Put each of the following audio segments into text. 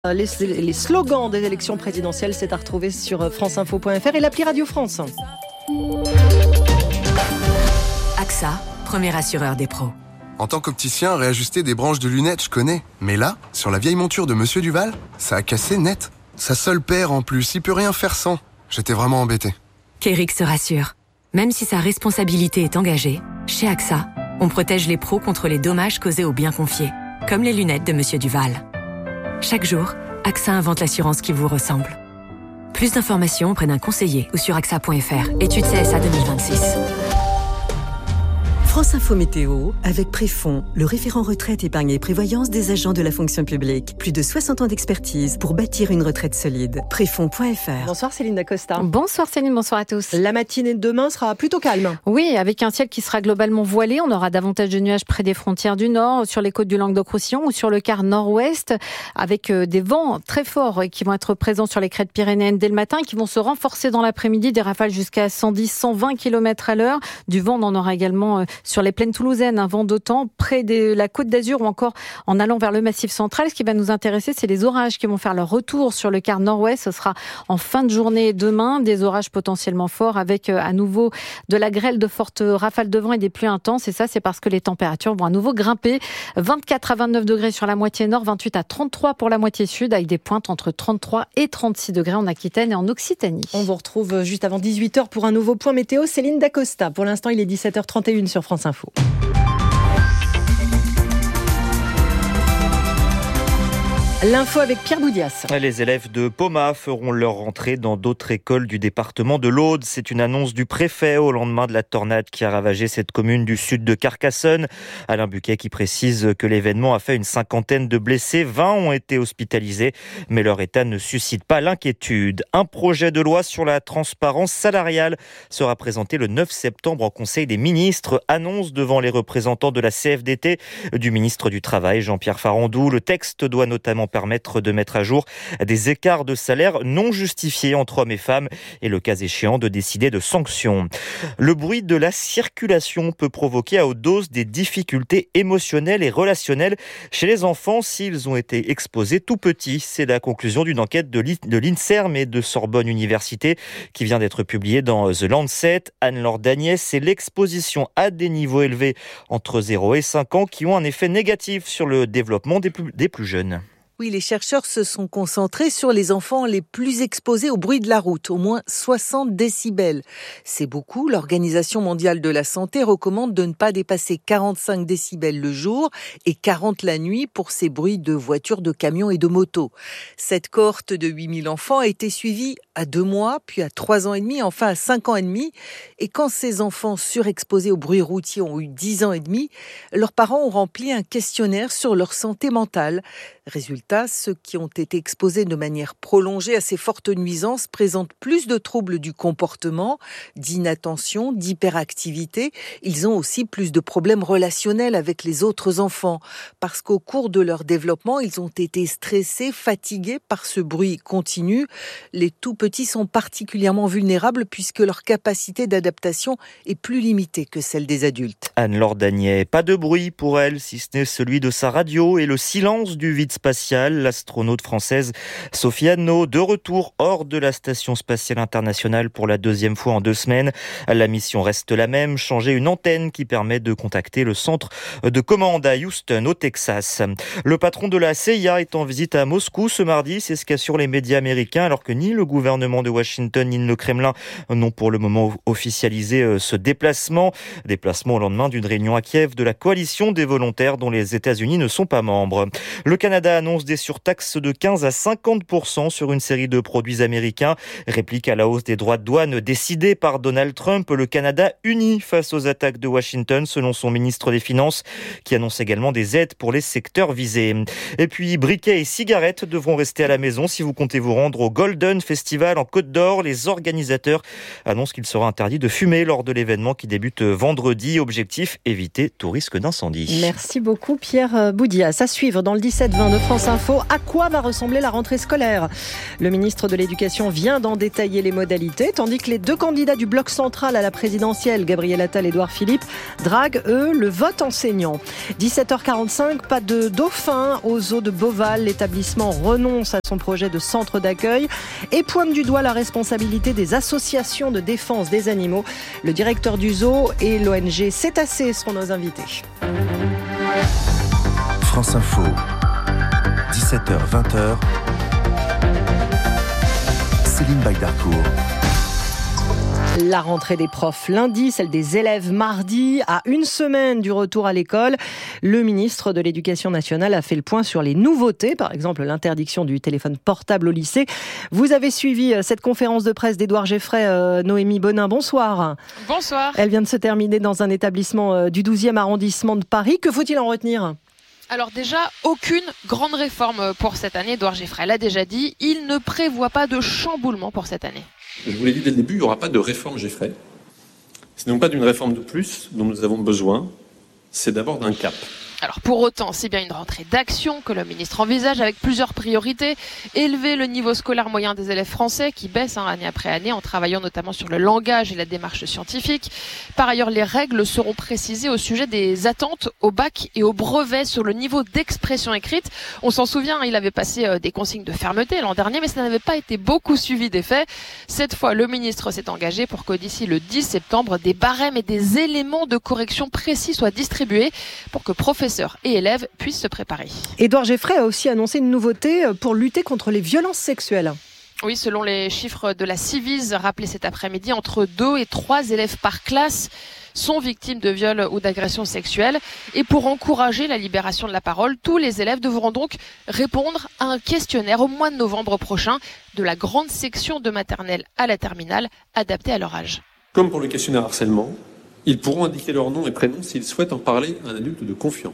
Les slogans des élections présidentielles, c'est à retrouver sur franceinfo.fr et l'appli Radio France. AXA, premier assureur des pros. En tant qu'opticien, réajuster des branches de lunettes, je connais. Mais là, sur la vieille monture de Monsieur Duval, ça a cassé net. Sa seule paire en plus, il peut rien faire sans. J'étais vraiment embêté. Kéric se rassure. Même si sa responsabilité est engagée, chez AXA, on protège les pros contre les dommages causés aux biens confiés, comme les lunettes de Monsieur Duval. Chaque jour, AXA invente l'assurance qui vous ressemble. Plus d'informations auprès d'un conseiller ou sur axa.fr. Étude CSA 2026. France Info Météo, avec Préfond, le référent retraite, épargne et prévoyance des agents de la fonction publique. Plus de 60 ans d'expertise pour bâtir une retraite solide. Préfond.fr. Bonsoir Céline Dacosta. Bonsoir Céline, bonsoir à tous. La matinée de demain sera plutôt calme. Oui, avec un ciel qui sera globalement voilé. On aura davantage de nuages près des frontières du nord, sur les côtes du Languedoc-Roussillon ou sur le quart nord-ouest, avec des vents très forts qui vont être présents sur les crêtes pyrénéennes dès le matin et qui vont se renforcer dans l'après-midi. Des rafales jusqu'à 110-120 km à l'heure. Du vent, on en aura également sur les plaines toulousaines, un vent d'autant près de la Côte d'Azur ou encore en allant vers le Massif central. Ce qui va nous intéresser, c'est les orages qui vont faire leur retour sur le quart nord-ouest. Ce sera en fin de journée demain, des orages potentiellement forts avec à nouveau de la grêle, de fortes rafales de vent et des pluies intenses. Et ça, c'est parce que les températures vont à nouveau grimper. 24 à 29 degrés sur la moitié nord, 28 à 33 pour la moitié sud, avec des pointes entre 33 et 36 degrés en Aquitaine et en Occitanie. On vous retrouve juste avant 18h pour un nouveau point météo. Céline Dacosta. Pour l'instant, il est 17h31 sur France Info. L'info avec Pierre Boudias. Les élèves de Poma feront leur rentrée dans d'autres écoles du département de l'Aude. C'est une annonce du préfet au lendemain de la tornade qui a ravagé cette commune du sud de Carcassonne. Alain Buquet qui précise que l'événement a fait une 50aine de blessés. 20 ont été hospitalisés, mais leur état ne suscite pas l'inquiétude. Un projet de loi sur la transparence salariale sera présenté le 9 septembre en Conseil des ministres. Annonce devant les représentants de la CFDT du ministre du Travail, Jean-Pierre Farandou. Le texte doit notamment permettre de mettre à jour des écarts de salaire non justifiés entre hommes et femmes et le cas échéant de décider de sanctions. Le bruit de la circulation peut provoquer à haute dose des difficultés émotionnelles et relationnelles chez les enfants s'ils ont été exposés tout petits. C'est la conclusion d'une enquête de l'INSERM et de Sorbonne Université qui vient d'être publiée dans The Lancet. Anne-Laure Dagnès, c'est l'exposition à des niveaux élevés entre 0 et 5 ans qui ont un effet négatif sur le développement des plus jeunes. Oui, les chercheurs se sont concentrés sur les enfants les plus exposés au bruit de la route, au moins 60 décibels. C'est beaucoup. L'Organisation mondiale de la santé recommande de ne pas dépasser 45 décibels le jour et 40 la nuit pour ces bruits de voitures, de camions et de motos. Cette cohorte de 8000 enfants a été suivie à 2 mois, puis à 3 ans et demi, enfin à 5 ans et demi. Et quand ces enfants surexposés au bruit routier ont eu 10 ans et demi, leurs parents ont rempli un questionnaire sur leur santé mentale. Résultat, ceux qui ont été exposés de manière prolongée à ces fortes nuisances présentent plus de troubles du comportement, d'inattention, d'hyperactivité. Ils ont aussi plus de problèmes relationnels avec les autres enfants, parce qu'au cours de leur développement, ils ont été stressés, fatigués par ce bruit continu. Les tout petits sont particulièrement vulnérables puisque leur capacité d'adaptation est plus limitée que celle des adultes. Anne-Laure Dagnès, pas de bruit pour elle, si ce n'est celui de sa radio et le silence du vide spatial. L'astronaute française Sophie Anneau, de retour hors de la Station spatiale internationale pour la 2e fois en 2 semaines. La mission reste la même, changer une antenne qui permet de contacter le centre de commande à Houston, au Texas. Le patron de la CIA est en visite à Moscou ce mardi, c'est ce qu'assurent les médias américains, alors que ni le gouvernement de Washington ni le Kremlin n'ont pour le moment officialisé ce déplacement. Déplacement au lendemain d'une réunion à Kiev de la coalition des volontaires dont les États-Unis ne sont pas membres. Le Canada annonce des surtaxes de 15 à 50% sur une série de produits américains. Réplique à la hausse des droits de douane décidée par Donald Trump. Le Canada uni face aux attaques de Washington, selon son ministre des Finances, qui annonce également des aides pour les secteurs visés. Et puis, briquets et cigarettes devront rester à la maison si vous comptez vous rendre au Golden Festival en Côte d'Or. Les organisateurs annoncent qu'il sera interdit de fumer lors de l'événement qui débute vendredi. Objectif, éviter tout risque d'incendie. Merci beaucoup Pierre Boudias. À suivre dans le 17-20 de France Info, à quoi va ressembler la rentrée scolaire ? Le ministre de l'Éducation vient d'en détailler les modalités, tandis que les deux candidats du bloc central à la présidentielle, Gabriel Attal et Édouard Philippe, draguent, eux, le vote enseignant. 17h45, pas de dauphin au zoo de Beauval. L'établissement renonce à son projet de centre d'accueil et pointe du doigt la responsabilité des associations de défense des animaux. Le directeur du zoo et l'ONG Cétacés seront nos invités. France Info, 17h-20h, Céline Baydarcourt. La rentrée des profs lundi, celle des élèves mardi. À une semaine du retour à l'école, le ministre de l'Éducation nationale a fait le point sur les nouveautés, par exemple l'interdiction du téléphone portable au lycée. Vous avez suivi cette conférence de presse d'Édouard Geffray, Noémie Bonin, bonsoir. Bonsoir. Elle vient de se terminer dans un établissement du 12e arrondissement de Paris. Que faut-il en retenir ? Alors déjà, aucune grande réforme pour cette année. Édouard Geffray l'a déjà dit, il ne prévoit pas de chamboulement pour cette année. Je vous l'ai dit dès le début, il n'y aura pas de réforme Geffray. Ce n'est donc pas d'une réforme de plus dont nous avons besoin, c'est d'abord d'un cap. Alors pour autant, c'est bien une rentrée d'action que le ministre envisage avec plusieurs priorités. Élever le niveau scolaire moyen des élèves français qui baisse année après année en travaillant notamment sur le langage et la démarche scientifique. Par ailleurs, les règles seront précisées au sujet des attentes au bac et au brevet sur le niveau d'expression écrite. On s'en souvient, il avait passé des consignes de fermeté l'an dernier, mais ça n'avait pas été beaucoup suivi des faits. Cette fois, le ministre s'est engagé pour que d'ici le 10 septembre, des barèmes et des éléments de correction précis soient distribués pour que professeurs et élèves puissent se préparer. Édouard Geffray a aussi annoncé une nouveauté pour lutter contre les violences sexuelles. Oui, selon les chiffres de la Civise rappelés cet après-midi, entre 2 et 3 élèves par classe sont victimes de viols ou d'agressions sexuelles. Et pour encourager la libération de la parole, tous les élèves devront donc répondre à un questionnaire au mois de novembre prochain, de la grande section de maternelle à la terminale, adapté à leur âge. Comme pour le questionnaire harcèlement, ils pourront indiquer leur nom et prénom s'ils souhaitent en parler à un adulte de confiance.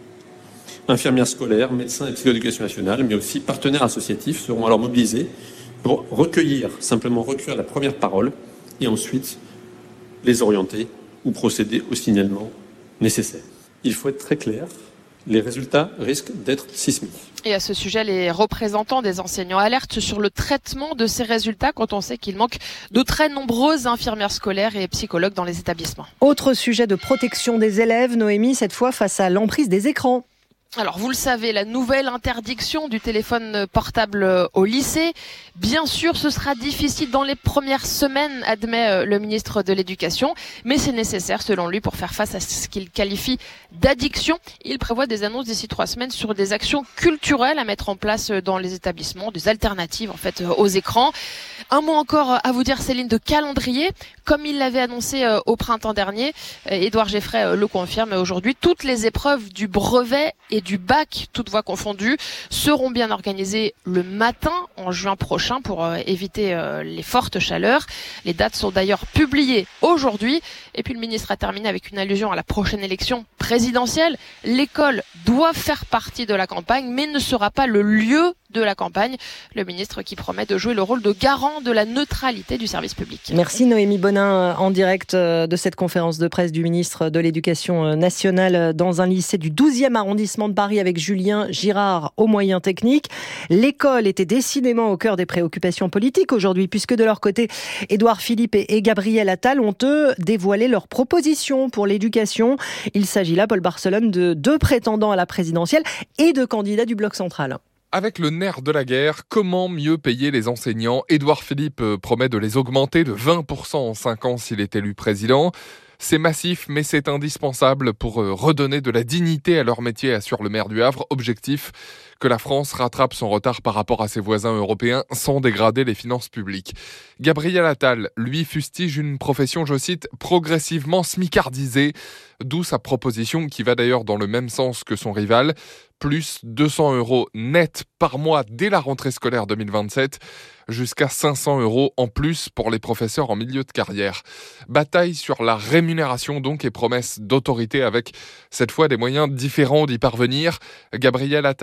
Infirmières scolaires, médecins et psychoéducation nationale, mais aussi partenaires associatifs seront alors mobilisés pour simplement recueillir la première parole et ensuite les orienter ou procéder au signalement nécessaire. Il faut être très clair, les résultats risquent d'être sismiques. Et à ce sujet, les représentants des enseignants alertent sur le traitement de ces résultats quand on sait qu'il manque de très nombreuses infirmières scolaires et psychologues dans les établissements. Autre sujet de protection des élèves, Noémie, cette fois face à l'emprise des écrans. Alors, vous le savez, la nouvelle interdiction du téléphone portable au lycée, bien sûr, ce sera difficile dans les premières semaines, admet le ministre de l'Éducation, mais c'est nécessaire, selon lui, pour faire face à ce qu'il qualifie d'addiction. Il prévoit des annonces d'ici 3 semaines sur des actions culturelles à mettre en place dans les établissements, des alternatives, en fait, aux écrans. Un mot encore à vous dire, Céline, de calendrier. Comme il l'avait annoncé au printemps dernier, Édouard Geffray le confirme aujourd'hui, toutes les épreuves du brevet et du bac, toutes voies confondues, seront bien organisées le matin en juin prochain pour éviter les fortes chaleurs. Les dates sont d'ailleurs publiées aujourd'hui. Et puis le ministre a terminé avec une allusion à la prochaine élection présidentielle. L'école doit faire partie de la campagne, mais ne sera pas le lieu de la campagne. Le ministre qui promet de jouer le rôle de garant de la neutralité du service public. Merci Noémie Bonin en direct de cette conférence de presse du ministre de l'Éducation nationale dans un lycée du 12e arrondissement de Paris avec Julien Girard aux moyens techniques. L'école était décidément au cœur des préoccupations politiques aujourd'hui puisque de leur côté, Édouard Philippe et Gabriel Attal ont eux dévoilé leurs propositions pour l'éducation. Il s'agit là, Paul Barcelone, de 2 prétendants à la présidentielle et de candidats du bloc central. Avec le nerf de la guerre, comment mieux payer les enseignants ? Édouard Philippe promet de les augmenter de 20% en 5 ans s'il est élu président. C'est massif, mais c'est indispensable pour redonner de la dignité à leur métier, assure le maire du Havre. Objectif, que la France rattrape son retard par rapport à ses voisins européens sans dégrader les finances publiques. Gabriel Attal, lui, fustige une profession, je cite, progressivement smicardisée, d'où sa proposition qui va d'ailleurs dans le même sens que son rival, plus 200 € net par mois dès la rentrée scolaire 2027, jusqu'à 500 € en plus pour les professeurs en milieu de carrière. Bataille sur la rémunération donc et promesse d'autorité avec cette fois des moyens différents d'y parvenir. Gabriel Attal, lui,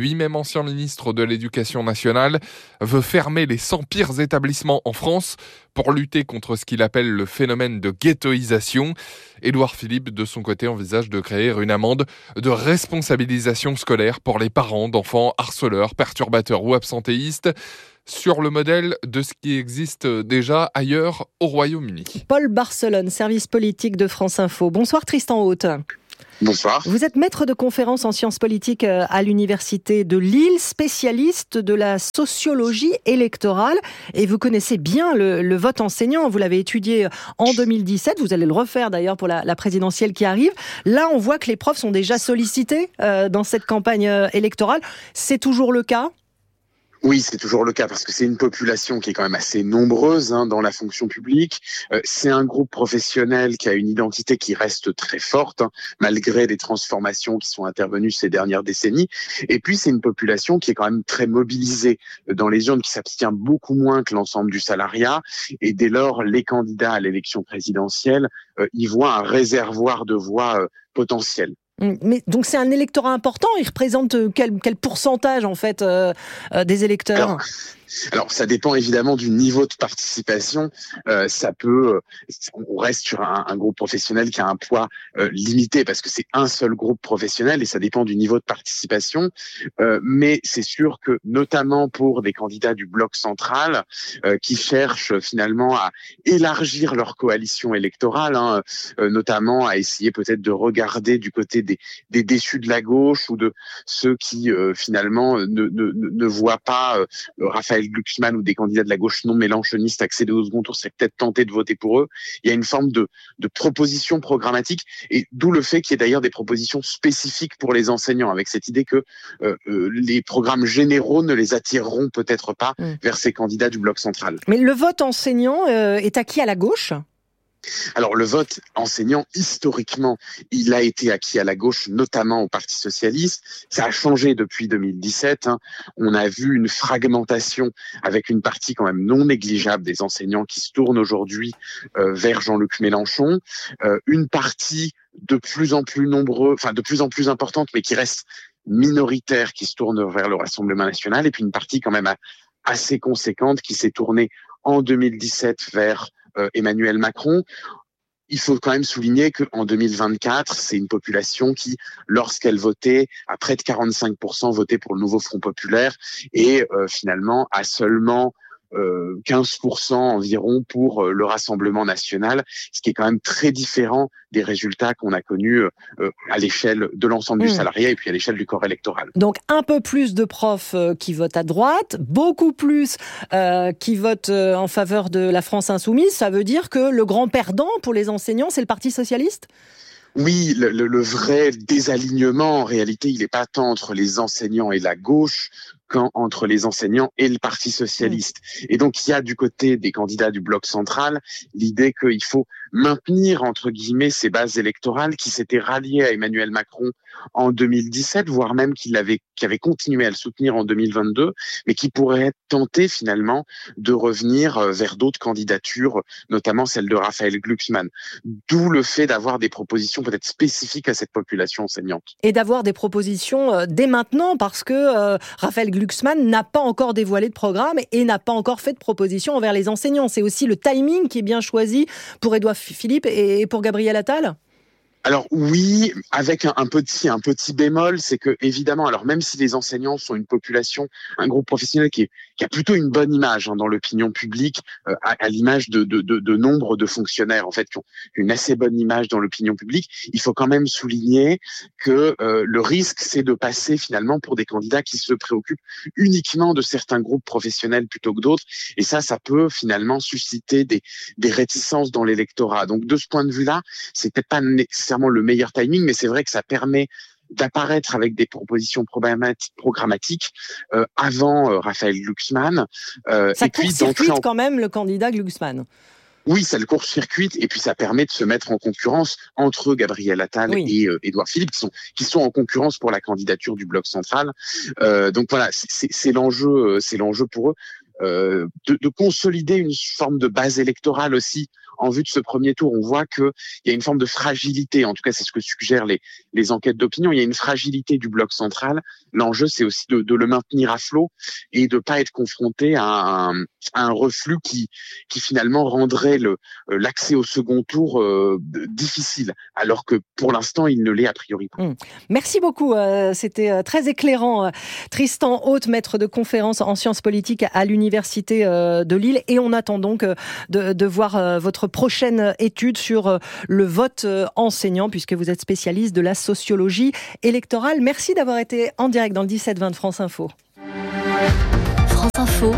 lui-même ancien ministre de l'Éducation nationale, veut fermer les 100 pires établissements en France pour lutter contre ce qu'il appelle le phénomène de ghettoisation. Édouard Philippe, de son côté, envisage de créer une amende de responsabilisation scolaire pour les parents d'enfants harceleurs, perturbateurs ou absentéistes, sur le modèle de ce qui existe déjà ailleurs au Royaume-Uni. Paul Barcelone, service politique de France Info. Bonsoir Tristan Haute. Bonsoir. Vous êtes maître de conférences en sciences politiques à l'université de Lille, spécialiste de la sociologie électorale et vous connaissez bien le vote enseignant. Vous l'avez étudié en 2017, vous allez le refaire d'ailleurs pour la présidentielle qui arrive. Là, on voit que les profs sont déjà sollicités dans cette campagne électorale. C'est toujours le cas ? Oui, c'est toujours le cas parce que c'est une population qui est quand même assez nombreuse dans la fonction publique. C'est un groupe professionnel qui a une identité qui reste très forte malgré les transformations qui sont intervenues ces dernières décennies. Et puis, c'est une population qui est quand même très mobilisée dans les urnes, qui s'abstient beaucoup moins que l'ensemble du salariat. Et dès lors, les candidats à l'élection présidentielle y voient un réservoir de voix potentielles. Mais donc c'est un électorat important, il représente quel pourcentage en fait des électeurs ? Alors, ça dépend évidemment du niveau de participation. On reste sur un groupe professionnel qui a un poids limité parce que c'est un seul groupe professionnel et ça dépend du niveau de participation. Mais c'est sûr que, notamment pour des candidats du bloc central qui cherchent finalement à élargir leur coalition électorale, notamment à essayer peut-être de regarder du côté des déçus de la gauche ou de ceux qui finalement ne voient pas Raphaël Glucksmann ou des candidats de la gauche non mélenchonistes accéder au second tour, serait peut-être tenté de voter pour eux. Il y a une forme de proposition programmatique et d'où le fait qu'il y ait d'ailleurs des propositions spécifiques pour les enseignants avec cette idée que les programmes généraux ne les attireront peut-être pas vers ces candidats du bloc central. Mais le vote enseignant est acquis à la gauche ? Alors le vote enseignant, historiquement, il a été acquis à la gauche, notamment au Parti socialiste. Ça a changé depuis 2017. On a vu une fragmentation avec une partie quand même non négligeable des enseignants qui se tournent aujourd'hui vers Jean-Luc Mélenchon. Une partie de plus en plus importante, mais qui reste minoritaire, qui se tourne vers le Rassemblement national. Et puis une partie quand même assez conséquente qui s'est tournée en 2017 vers Emmanuel Macron. Il faut quand même souligner qu'en 2024, c'est une population qui, lorsqu'elle votait, à près de 45% votait pour le nouveau Front populaire et finalement a seulement 15% environ pour le Rassemblement national, ce qui est quand même très différent des résultats qu'on a connus à l'échelle de l'ensemble du salariat et puis à l'échelle du corps électoral. Donc un peu plus de profs qui votent à droite, beaucoup plus qui votent en faveur de la France insoumise. Ça veut dire que le grand perdant pour les enseignants, c'est le Parti socialiste ? Oui, le vrai désalignement, en réalité, il n'est pas tant entre les enseignants et la gauche qu'entre les enseignants et le Parti socialiste. Et donc, il y a du côté des candidats du bloc central l'idée qu'il faut maintenir, entre guillemets, ces bases électorales qui s'étaient ralliées à Emmanuel Macron en 2017, voire même qui avait continué à le soutenir en 2022, mais qui pourraient être tentés finalement de revenir vers d'autres candidatures, notamment celle de Raphaël Glucksmann. D'où le fait d'avoir des propositions peut-être spécifiques à cette population enseignante. Et d'avoir des propositions dès maintenant, parce que Raphaël Glucksmann n'a pas encore dévoilé de programme et n'a pas encore fait de proposition envers les enseignants. C'est aussi le timing qui est bien choisi pour Édouard Philippe et pour Gabriel Attal ? Alors oui, avec un petit bémol, c'est que évidemment, alors même si les enseignants sont une population, un groupe professionnel qui a plutôt une bonne image dans l'opinion publique, à l'image de nombre de fonctionnaires en fait qui ont une assez bonne image dans l'opinion publique, il faut quand même souligner que le risque c'est de passer finalement pour des candidats qui se préoccupent uniquement de certains groupes professionnels plutôt que d'autres, et ça peut finalement susciter des réticences dans l'électorat. Donc de ce point de vue-là, c'est peut-être pas nécessairement le meilleur timing, mais c'est vrai que ça permet d'apparaître avec des propositions programmatiques avant Raphaël Glucksmann. Ça court-circuite quand même le candidat Glucksmann. Oui, ça le court-circuite et puis ça permet de se mettre en concurrence entre Gabriel Attal et Édouard Philippe qui sont en concurrence pour la candidature du bloc central. Donc voilà, c'est l'enjeu pour eux de consolider une forme de base électorale aussi en vue de ce premier tour, on voit qu'il y a une forme de fragilité, en tout cas c'est ce que suggèrent les enquêtes d'opinion, il y a une fragilité du bloc central. L'enjeu, c'est aussi de le maintenir à flot et de pas être confronté à un reflux qui finalement rendrait l'accès au second tour difficile, alors que pour l'instant, il ne l'est a priori pas. Merci beaucoup, c'était très éclairant. Tristan Haute, maître de conférence en sciences politiques à l'Université de Lille, et on attend donc de voir votre prochaine étude sur le vote enseignant, puisque vous êtes spécialiste de la sociologie électorale. Merci d'avoir été en direct dans le 17-20 de France Info. France Info,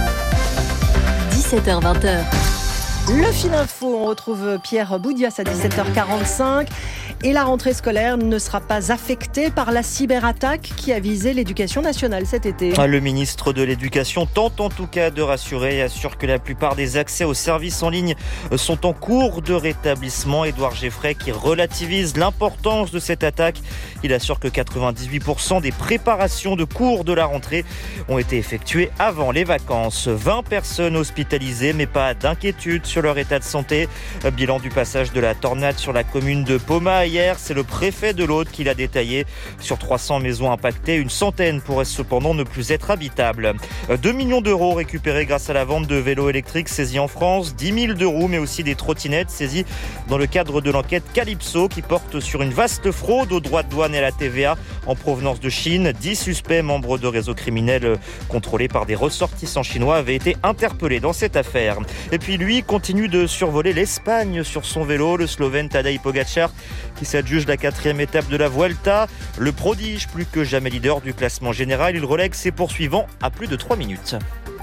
17h-20h. Le fil info, on retrouve Pierre Boudias à 17h45. Et la rentrée scolaire ne sera pas affectée par la cyberattaque qui a visé l'éducation nationale cet été. Le ministre de l'Éducation tente en tout cas de rassurer et assure que la plupart des accès aux services en ligne sont en cours de rétablissement. Édouard Geffray qui relativise l'importance de cette attaque. Il assure que 98% des préparations de cours de la rentrée ont été effectuées avant les vacances. 20 personnes hospitalisées, mais pas d'inquiétude sur leur état de santé. Bilan du passage de la tornade sur la commune de Poma hier, c'est le préfet de l'Aude qui l'a détaillé. Sur 300 maisons impactées, une centaine pourraient cependant ne plus être habitables. 2 millions d'euros récupérés grâce à la vente de vélos électriques saisis en France, 10 000 de roues mais aussi des trottinettes saisies dans le cadre de l'enquête Calypso qui porte sur une vaste fraude aux droits de douane et à la TVA en provenance de Chine. 10 suspects membres de réseaux criminels contrôlés par des ressortissants chinois avaient été interpellés dans cette affaire. Et puis lui continue de survoler l'Espagne sur son vélo, le Slovène Tadej Pogačar qui s'adjuge la 4e étape de la Vuelta. Le prodige, plus que jamais leader du classement général, il relègue ses poursuivants à plus de 3 minutes.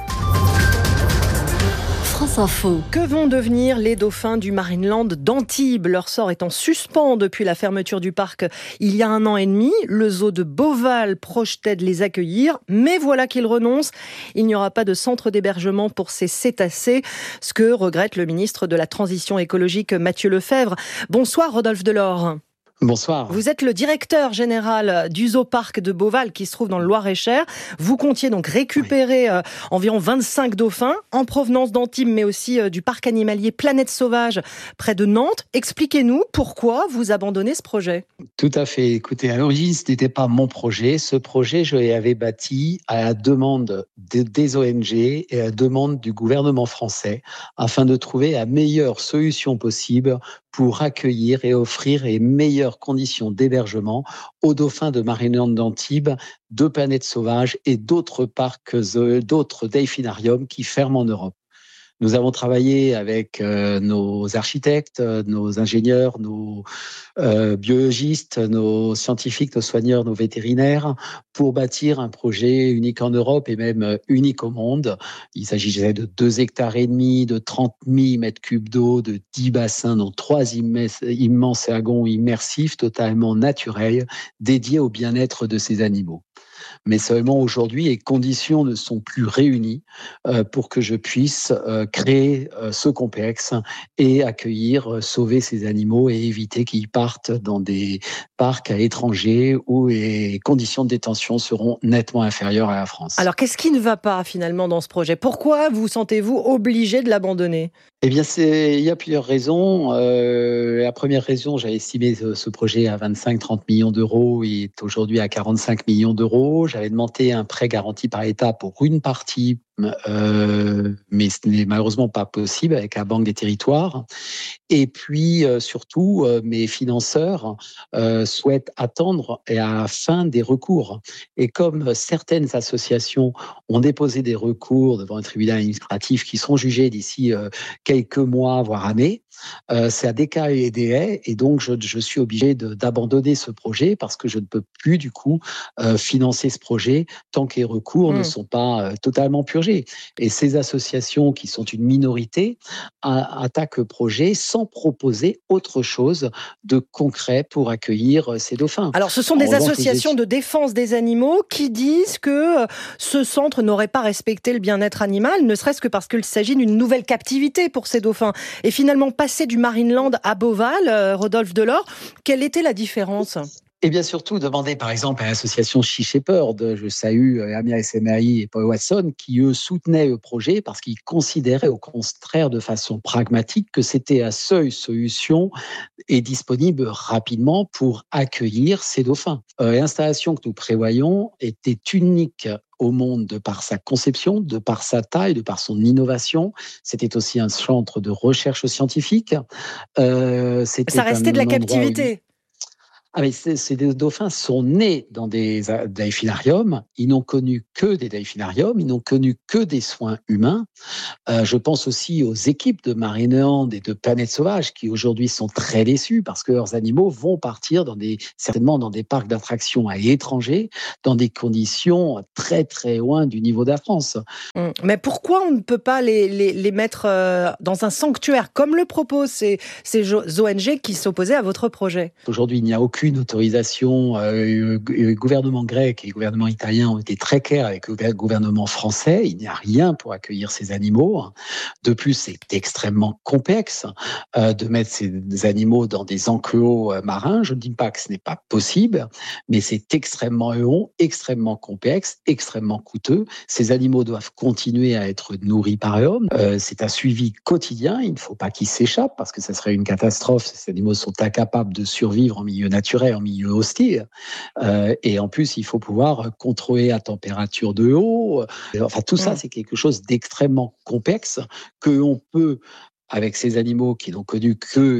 France Info. Que vont devenir les dauphins du Marineland d'Antibes ? Leur sort est en suspens depuis la fermeture du parc il y a 1 an et demi. Le zoo de Beauval projetait de les accueillir, mais voilà qu'ils renoncent. Il n'y aura pas de centre d'hébergement pour ces cétacés, ce que regrette le ministre de la Transition écologique Mathieu Lefèvre. Bonsoir Rodolphe Delors. Bonsoir. Vous êtes le directeur général du Zoo-Parc de Beauval qui se trouve dans le Loir-et-Cher. Vous comptiez donc récupérer environ 25 dauphins en provenance d'Antibes, mais aussi du parc animalier Planète Sauvage près de Nantes. Expliquez-nous pourquoi vous abandonnez ce projet. Tout à fait. Écoutez, à l'origine, ce n'était pas mon projet. Ce projet, je l'avais bâti à la demande des ONG et à la demande du gouvernement français afin de trouver la meilleure solution possible pour accueillir et offrir les meilleures conditions d'hébergement aux dauphins de Marineland d'Antibes, de Planète Sauvage et d'autres parcs, d'autres delphinariums qui ferment en Europe. Nous avons travaillé avec nos architectes, nos ingénieurs, nos biologistes, nos scientifiques, nos soigneurs, nos vétérinaires pour bâtir un projet unique en Europe et même unique au monde. Il s'agissait de 2,5 hectares, de 30 000 mètres cubes d'eau, de 10 bassins, dont 3 immenses lagons immersifs totalement naturels dédiés au bien-être de ces animaux. Mais seulement aujourd'hui, les conditions ne sont plus réunies pour que je puisse créer ce complexe et accueillir, sauver ces animaux et éviter qu'ils partent dans des parcs à l'étranger où les conditions de détention seront nettement inférieures à la France. Alors, qu'est-ce qui ne va pas finalement dans ce projet ? Pourquoi vous sentez-vous obligé de l'abandonner ? Eh bien, il y a plusieurs raisons. La première raison, j'avais estimé ce projet à 25-30 millions d'euros. Il est aujourd'hui à 45 millions d'euros. J'avais demandé un prêt garanti par l'État pour une partie, mais ce n'est malheureusement pas possible avec la Banque des Territoires. Et puis, surtout, mes financeurs souhaitent attendre la fin des recours. Et comme certaines associations ont déposé des recours devant un tribunal administratif qui seront jugés d'ici quelques mois, voire années, c'est à décaler les délais et donc je suis obligé d'abandonner ce projet parce que je ne peux plus du coup financer ce projet tant que les recours ne sont pas totalement purgés. Et ces associations qui sont une minorité attaquent le projet sans proposer autre chose de concret pour accueillir ces dauphins. Alors ce sont des associations de défense des animaux qui disent que ce centre n'aurait pas respecté le bien-être animal, ne serait-ce que parce qu'il s'agit d'une nouvelle captivité pour ces dauphins. Et finalement, passer du Marineland à Beauval, Rodolphe Delors, quelle était la différence ? Et bien surtout, demander par exemple à l'association Sea Shepherd, je salue Amir SMAI et Paul Watson, qui eux soutenaient le projet parce qu'ils considéraient au contraire de façon pragmatique que c'était la seule solution et disponible rapidement pour accueillir ces dauphins. L'installation que nous prévoyons était unique au monde de par sa conception, de par sa taille, de par son innovation. C'était aussi un centre de recherche scientifique. Ça restait de la captivité. Mais ces dauphins sont nés dans des delphinariums. Ils n'ont connu que des delphinariums. Ils n'ont connu que des soins humains. Je pense aussi aux équipes de Marineland et de Planète Sauvage qui aujourd'hui sont très déçues parce que leurs animaux vont partir certainement dans des parcs d'attractions à l'étranger, dans des conditions très très loin du niveau de la France. Mais pourquoi on ne peut pas les mettre dans un sanctuaire comme le proposent ces ONG qui s'opposaient à votre projet? Aujourd'hui, il n'y a aucune autorisation. Le gouvernement grec et le gouvernement italien ont été très clairs avec le gouvernement français. Il n'y a rien pour accueillir ces animaux. De plus, c'est extrêmement complexe de mettre ces animaux dans des enclos marins. Je ne dis pas que ce n'est pas possible, mais c'est extrêmement long, extrêmement complexe, extrêmement coûteux. Ces animaux doivent continuer à être nourris par l'homme. C'est un suivi quotidien. Il ne faut pas qu'ils s'échappent parce que ça serait une catastrophe. Ces animaux sont incapables de survivre en milieu naturel, en milieu hostile. Et en plus, il faut pouvoir contrôler la température de l'eau. Enfin, tout ça, c'est quelque chose d'extrêmement complexe que l'on peut, avec ces animaux qui n'ont connu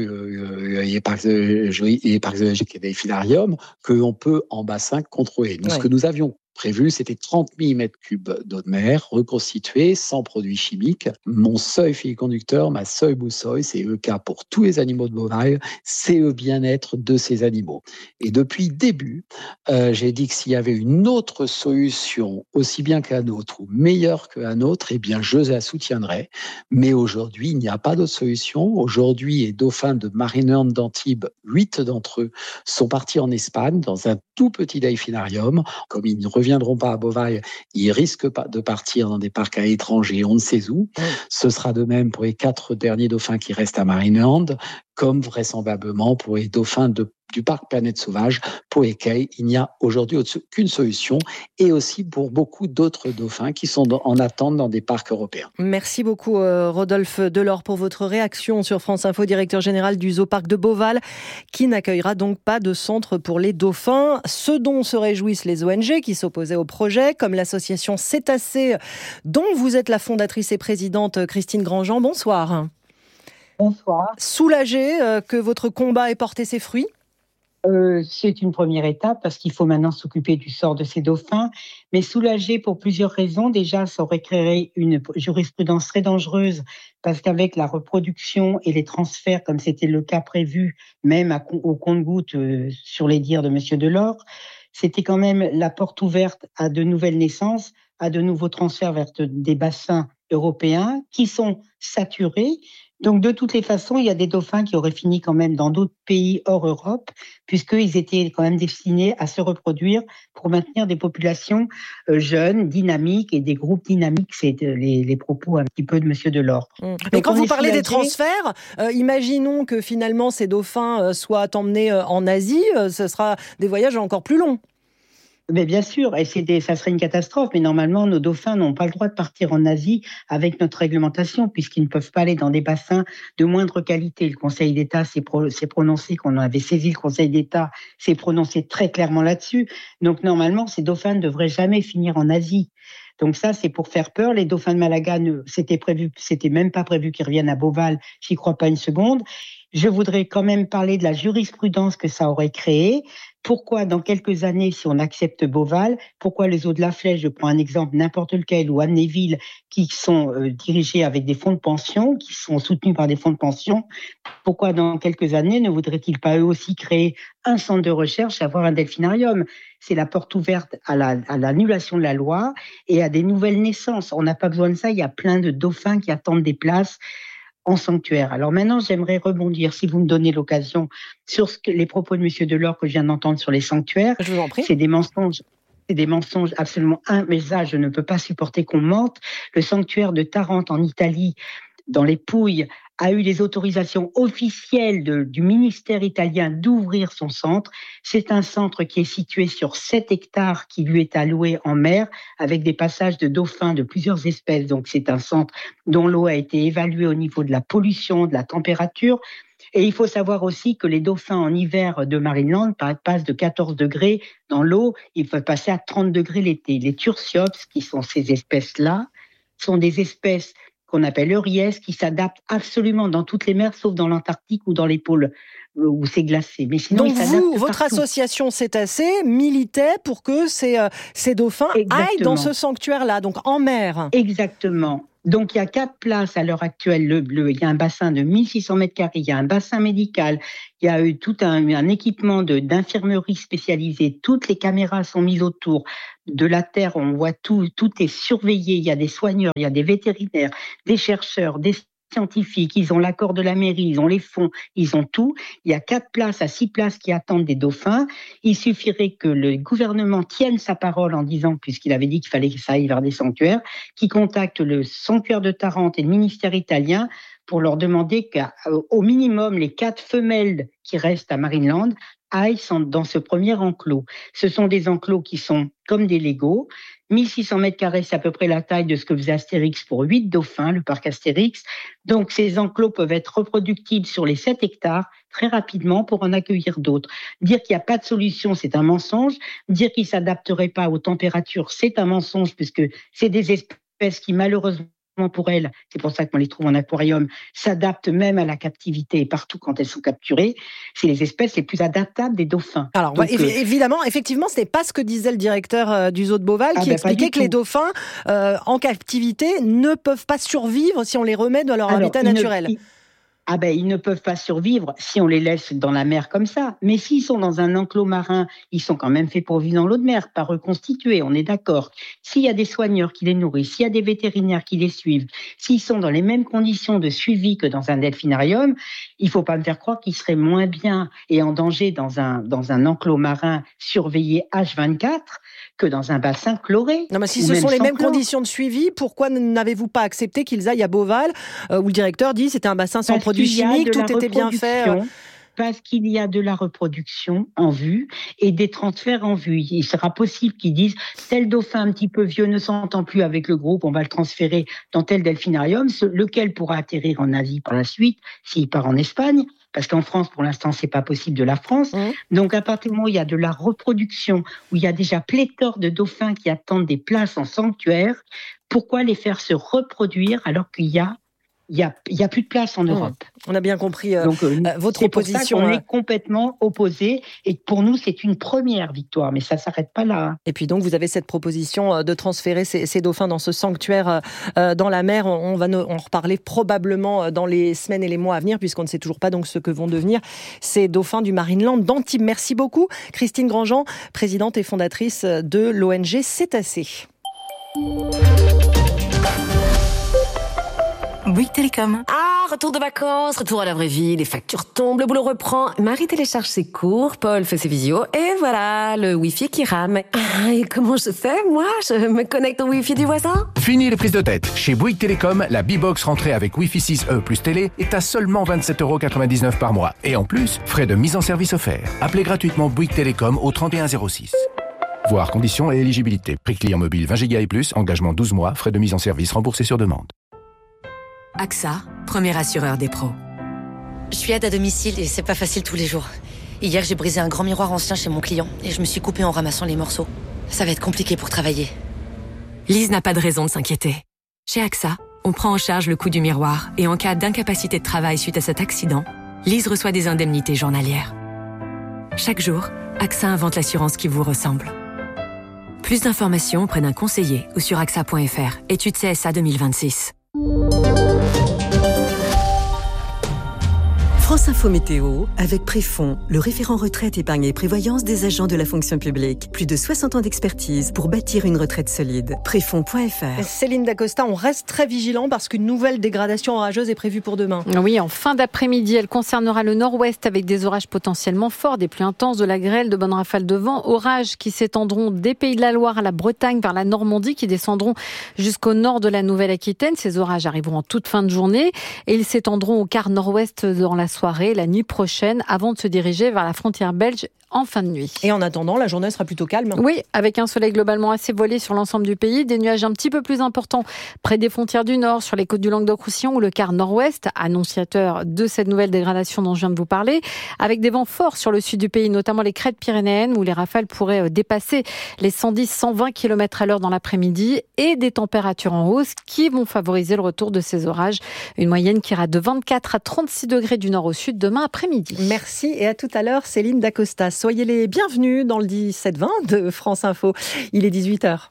que les parcs zoologiques et les delphinariums, que l'on peut en bassin contrôler. Ce que nous avions prévu, c'était 30 000 mètres cubes d'eau de mer reconstituée, sans produits chimiques. Mon seul fil conducteur, ma seule boussole, c'est le cas pour tous les animaux de bovins, c'est le bien-être de ces animaux. Et depuis le début, j'ai dit que s'il y avait une autre solution, aussi bien que la nôtre ou meilleure que la nôtre, eh bien, je la soutiendrais. Mais aujourd'hui, il n'y a pas d'autre solution. Aujourd'hui, les dauphins de Marineland d'Antibes, 8 d'entre eux, sont partis en Espagne, dans un tout petit delphinarium. Comme ils ne reviendront pas à Beauvais, ils risquent pas de partir dans des parcs à l'étranger, on ne sait où. Ce sera de même pour les 4 derniers dauphins qui restent à Marineland, comme vraisemblablement pour les dauphins du parc Planète Sauvage, pour lesquels il n'y a aujourd'hui aucune solution, et aussi pour beaucoup d'autres dauphins qui sont en attente dans des parcs européens. Merci beaucoup Rodolphe Delors pour votre réaction sur France Info, directeur général du Zoo-Parc de Beauval, qui n'accueillera donc pas de centre pour les dauphins, ce dont se réjouissent les ONG qui s'opposaient au projet, comme l'association Cétacés, dont vous êtes la fondatrice et présidente, Christine Grandjean. Bonsoir. Bonsoir. Soulagée que votre combat ait porté ses fruits ? C'est une première étape parce qu'il faut maintenant s'occuper du sort de ces dauphins, mais soulagée pour plusieurs raisons. Déjà, ça aurait créé une jurisprudence très dangereuse parce qu'avec la reproduction et les transferts, comme c'était le cas prévu, même au compte-gouttes sur les dires de Monsieur Delors, c'était quand même la porte ouverte à de nouvelles naissances, à de nouveaux transferts vers des bassins européens qui sont saturés. Donc, de toutes les façons, il y a des dauphins qui auraient fini quand même dans d'autres pays hors Europe, puisqu'ils étaient quand même destinés à se reproduire pour maintenir des populations jeunes, dynamiques, et des groupes dynamiques. C'est les propos un petit peu de Monsieur Delors. Mais quand vous parlez des transferts, imaginons que finalement ces dauphins soient emmenés en Asie, ce sera des voyages encore plus longs. Mais bien sûr, et ça serait une catastrophe, mais normalement, nos dauphins n'ont pas le droit de partir en Asie avec notre réglementation, puisqu'ils ne peuvent pas aller dans des bassins de moindre qualité. Le Conseil d'État s'est prononcé, qu'on avait saisi le Conseil d'État, s'est prononcé très clairement là-dessus. Donc normalement, ces dauphins ne devraient jamais finir en Asie. Donc ça, c'est pour faire peur. Les dauphins de Malaga, c'était même pas prévu qu'ils reviennent à Beauval, j'y crois pas une seconde. Je voudrais quand même parler de la jurisprudence que ça aurait créée. Pourquoi, dans quelques années, si on accepte Beauval, pourquoi les eaux de la Flèche, je prends un exemple, n'importe lequel, ou Amnéville, qui sont dirigés avec des fonds de pension, qui sont soutenus par des fonds de pension, pourquoi dans quelques années ne voudraient-ils pas eux aussi créer un centre de recherche, avoir un delphinarium? C'est la porte ouverte à l'annulation de la loi et à des nouvelles naissances. On n'a pas besoin de ça, il y a plein de dauphins qui attendent des places en sanctuaire. Alors maintenant, j'aimerais rebondir, si vous me donnez l'occasion, sur les propos de M. Delors que je viens d'entendre sur les sanctuaires. Je vous en prie. C'est des mensonges absolument mais ça, je ne peux pas supporter qu'on mente. Le sanctuaire de Tarente en Italie dans les Pouilles, a eu les autorisations officielles du ministère italien d'ouvrir son centre. C'est un centre qui est situé sur 7 hectares qui lui est alloué en mer avec des passages de dauphins de plusieurs espèces. Donc c'est un centre dont l'eau a été évaluée au niveau de la pollution, de la température. Et il faut savoir aussi que les dauphins en hiver de Marineland passent de 14 degrés dans l'eau, ils peuvent passer à 30 degrés l'été. Les Tursiops, qui sont ces espèces-là, sont des espèces qu'on appelle euries, qui s'adaptent absolument dans toutes les mers, sauf dans l'Antarctique ou dans les pôles où c'est glacé. Mais sinon, donc votre association Cétacés militait pour que ces dauphins aillent dans ce sanctuaire-là, donc en mer. Exactement. Donc, il y a 4 places à l'heure actuelle, le bleu. Il y a un bassin de 1600 mètres carrés, il y a un bassin médical, il y a eu tout un équipement d'infirmerie spécialisée. Toutes les caméras sont mises autour. De la terre, on voit tout est surveillé. Il y a des soigneurs, il y a des vétérinaires, des chercheurs, des scientifiques, ils ont l'accord de la mairie, ils ont les fonds, ils ont tout. Il y a 4 places à 6 places qui attendent des dauphins. Il suffirait que le gouvernement tienne sa parole en disant, puisqu'il avait dit qu'il fallait que ça aille vers des sanctuaires, qu'il contacte le sanctuaire de Tarente et le ministère italien pour leur demander qu'au minimum, les 4 femelles qui restent à Marineland aillent dans ce premier enclos. Ce sont des enclos qui sont comme des Legos. 1600 mètres carrés, c'est à peu près la taille de ce que faisait Astérix pour 8 dauphins, le parc Astérix. Donc, ces enclos peuvent être reproductibles sur les 7 hectares très rapidement pour en accueillir d'autres. Dire qu'il n'y a pas de solution, c'est un mensonge. Dire qu'ils ne s'adapteraient pas aux températures, c'est un mensonge, puisque c'est des espèces qui, malheureusement, pour elles, c'est pour ça qu'on les trouve en aquarium, s'adaptent même à la captivité et partout quand elles sont capturées. C'est les espèces les plus adaptables des dauphins. Alors, donc, évidemment, effectivement, ce n'est pas ce que disait le directeur du zoo de Beauval qui expliquait que les dauphins en captivité ne peuvent pas survivre si on les remet dans leur habitat naturel. Ils ne peuvent pas survivre si on les laisse dans la mer comme ça. Mais s'ils sont dans un enclos marin, ils sont quand même faits pour vivre dans l'eau de mer, pas reconstitués, on est d'accord. S'il y a des soigneurs qui les nourrissent, s'il y a des vétérinaires qui les suivent, s'ils sont dans les mêmes conditions de suivi que dans un delphinarium, il ne faut pas me faire croire qu'ils seraient moins bien et en danger dans un enclos marin surveillé H24 que dans un bassin chloré. Non, mais si ce sont les mêmes conditions de suivi, pourquoi n'avez-vous pas accepté qu'ils aillent à Beauval, où le directeur dit c'était un bassin sans produits chimiques, tout était bien fait Parce qu'il y a de la reproduction en vue et des transferts en vue. Il sera possible qu'ils disent tel dauphin un petit peu vieux ne s'entend plus avec le groupe, on va le transférer dans tel delphinarium, lequel pourra atterrir en Asie par la suite s'il part en Espagne. Parce qu'en France, pour l'instant, c'est pas possible de la France. Donc, à partir du moment où il y a de la reproduction, où il y a déjà pléthore de dauphins qui attendent des places en sanctuaire, pourquoi les faire se reproduire alors qu'il y a plus de place en Europe. On a bien compris votre opposition. C'est pour ça qu'on est complètement opposés. Et pour nous, c'est une première victoire, mais ça ne s'arrête pas là. Et puis donc, vous avez cette proposition de transférer ces dauphins dans ce sanctuaire dans la mer. On va en reparler probablement dans les semaines et les mois à venir, puisqu'on ne sait toujours pas donc ce que vont devenir ces dauphins du Marineland d'Antibes. Merci beaucoup, Christine Grandjean, présidente et fondatrice de l'ONG Cétacés. Bouygues Télécom. Ah, retour de vacances, retour à la vraie vie, les factures tombent, le boulot reprend. Marie télécharge ses cours, Paul fait ses visios, et voilà, le Wi-Fi qui rame. Ah, et comment je fais, moi? Je me connecte au Wi-Fi du voisin? Fini les prises de tête. Chez Bouygues Télécom, la B-Box rentrée avec Wi-Fi 6E plus télé est à seulement 27,99€ par mois. Et en plus, frais de mise en service offerts. Appelez gratuitement Bouygues Télécom au 3106. Voir conditions et éligibilité. Prix client mobile 20 Go et plus, engagement 12 mois, frais de mise en service remboursés sur demande. AXA, premier assureur des pros. Je suis aide à domicile et c'est pas facile tous les jours. Hier, j'ai brisé un grand miroir ancien chez mon client et je me suis coupée en ramassant les morceaux. Ça va être compliqué pour travailler. Lise n'a pas de raison de s'inquiéter. Chez AXA, on prend en charge le coût du miroir et en cas d'incapacité de travail suite à cet accident, Lise reçoit des indemnités journalières. Chaque jour, AXA invente l'assurance qui vous ressemble. Plus d'informations auprès d'un conseiller ou sur axa.fr. Étude CSA 2026. France Info Météo avec Préfond, le référent retraite, épargne et prévoyance des agents de la fonction publique. Plus de 60 ans d'expertise pour bâtir une retraite solide. Préfond.fr. Céline Dacosta, on reste très vigilant parce qu'une nouvelle dégradation orageuse est prévue pour demain. Oui, en fin d'après-midi, elle concernera le nord-ouest avec des orages potentiellement forts, des pluies intenses, de la grêle, de bonnes rafales de vent. Orages qui s'étendront des Pays de la Loire à la Bretagne vers la Normandie, qui descendront jusqu'au nord de la Nouvelle-Aquitaine. Ces orages arriveront en toute fin de journée et ils s'étendront au quart nord-ouest dans la soirée, la nuit prochaine, avant de se diriger vers la frontière belge en fin de nuit. Et en attendant, la journée sera plutôt calme. Oui, avec un soleil globalement assez voilé sur l'ensemble du pays, des nuages un petit peu plus importants près des frontières du nord, sur les côtes du Languedoc-Roussillon ou le quart nord-ouest, annonciateur de cette nouvelle dégradation dont je viens de vous parler, avec des vents forts sur le sud du pays, notamment les crêtes pyrénéennes où les rafales pourraient dépasser les 110-120 km/h dans l'après-midi et des températures en hausse qui vont favoriser le retour de ces orages. Une moyenne qui ira de 24 à 36 degrés du nord au sud demain après-midi. Merci et à tout à l'heure, Céline Dacosta. Soyez les bienvenus dans le 17-20 de France Info. Il est 18h.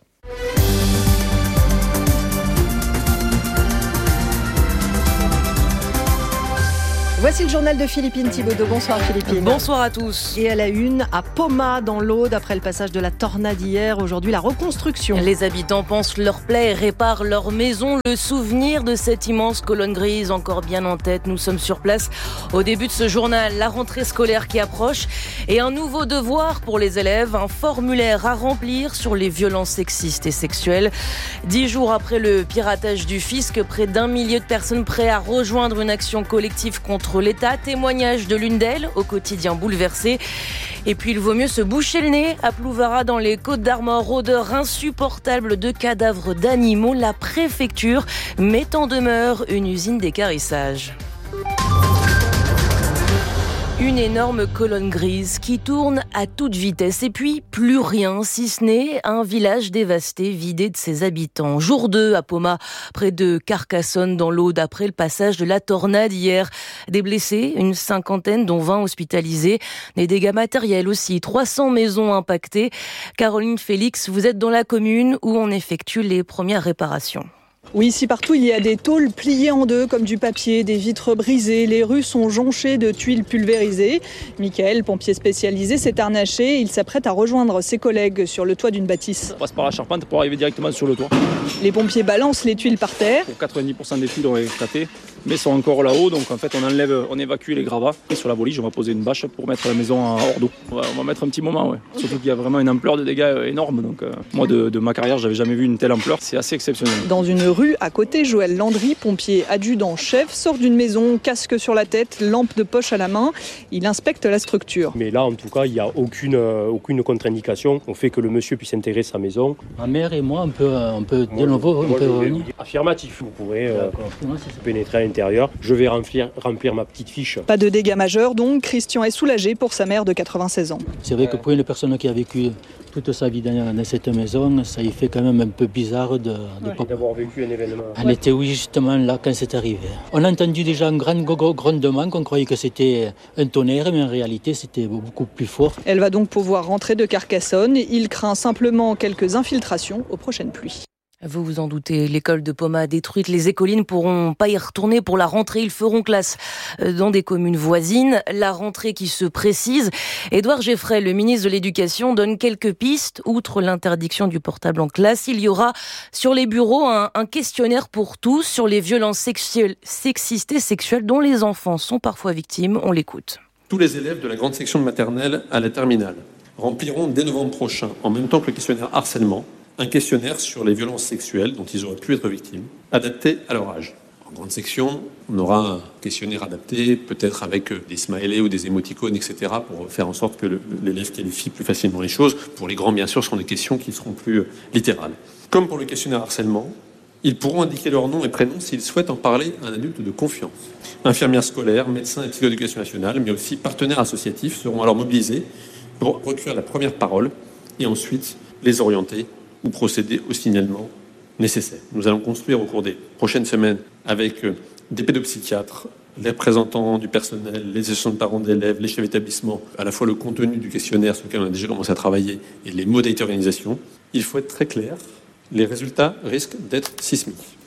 Voici le journal de Philippine Thibaudeau. Bonsoir Philippine. Bonsoir à tous. Et à la une, à Poma, dans l'Aude, après le passage de la tornade hier, aujourd'hui la reconstruction. Les habitants pansent leurs plaies et réparent leur maison. Le souvenir de cette immense colonne grise encore bien en tête. Nous sommes sur place au début de ce journal. La rentrée scolaire qui approche et un nouveau devoir pour les élèves. Un formulaire à remplir sur les violences sexistes et sexuelles. 10 jours après le piratage du fisc, près d'1 millier de personnes prêtes à rejoindre une action collective contre l'État. Témoignage de l'une d'elles au quotidien bouleversé. Et puis il vaut mieux se boucher le nez à Plouvara dans les Côtes-d'Armor. Odeur insupportable de cadavres d'animaux. La préfecture met en demeure une usine d'équarrissage. Une énorme colonne grise qui tourne à toute vitesse et puis plus rien, si ce n'est un village dévasté, vidé de ses habitants. Jour 2 à Poma, près de Carcassonne dans l'Aude, après le passage de la tornade hier. Des blessés, une cinquantaine dont 20 hospitalisés. Des dégâts matériels aussi, 300 maisons impactées. Caroline Félix, vous êtes dans la commune où on effectue les premières réparations. Oui, ici partout il y a des tôles pliées en deux comme du papier, des vitres brisées, les rues sont jonchées de tuiles pulvérisées. Michael, pompier spécialisé, s'est harnaché, il s'apprête à rejoindre ses collègues sur le toit d'une bâtisse. On passe par la charpente pour arriver directement sur le toit. Les pompiers balancent les tuiles par terre. 90% des tuiles ont éclaté, mais sont encore là-haut, donc en fait on évacue les gravats. Et sur la volige, on va poser une bâche pour mettre la maison hors d'eau. On va mettre un petit moment, ouais. Surtout qu'il y a vraiment une ampleur de dégâts énorme. Donc moi de ma carrière, j'avais jamais vu une telle ampleur, c'est assez exceptionnel. Dans une rue à côté, Joël Landry, pompier adjudant-chef, sort d'une maison, casque sur la tête, lampe de poche à la main. Il inspecte la structure. Mais là, en tout cas, il n'y a aucune contre-indication au fait que le monsieur puisse intégrer sa maison. Ma mère et moi, on peut de nouveau revenir. Affirmatif, vous pourrez pénétrer à l'intérieur. Je vais remplir ma petite fiche. Pas de dégâts majeurs donc, Christian est soulagé pour sa mère de 96 ans. C'est vrai que pour une personne qui a vécu toute sa vie dans cette maison, ça y fait quand même un peu bizarre d'avoir vécu un événement. Elle était justement là quand c'est arrivé. On a entendu déjà un grand grondement qu'on croyait que c'était un tonnerre, mais en réalité c'était beaucoup plus fort. Elle va donc pouvoir rentrer de Carcassonne. Il craint simplement quelques infiltrations aux prochaines pluies. Vous vous en doutez, l'école de Poma détruite, les écolines ne pourront pas y retourner pour la rentrée. Ils feront classe dans des communes voisines. La rentrée qui se précise. Édouard Geffray, le ministre de l'Éducation, donne quelques pistes. Outre l'interdiction du portable en classe, il y aura sur les bureaux un questionnaire pour tous sur les violences sexistes et sexuelles dont les enfants sont parfois victimes. On l'écoute. Tous les élèves de la grande section de maternelle à la terminale rempliront dès novembre prochain, en même temps que le questionnaire harcèlement, un questionnaire sur les violences sexuelles dont ils auraient pu être victimes, adapté à leur âge. En grande section, on aura un questionnaire adapté, peut-être avec des smileys ou des émoticônes, etc., pour faire en sorte que l'élève qualifie plus facilement les choses. Pour les grands, bien sûr, ce seront des questions qui seront plus littérales. Comme pour le questionnaire harcèlement, ils pourront indiquer leur nom et prénom s'ils souhaitent en parler à un adulte de confiance. Infirmières scolaires, médecins et psychologues de l'éducation nationale, mais aussi partenaires associatifs seront alors mobilisés pour recueillir la première parole et ensuite les orienter ou procéder au signalement nécessaire. Nous allons construire au cours des prochaines semaines avec des pédopsychiatres, les représentants du personnel, les associations de parents d'élèves, les chefs d'établissement, à la fois le contenu du questionnaire sur lequel on a déjà commencé à travailler et les modalités d'organisation. Il faut être très clair, les résultats risquent d'être sismiques.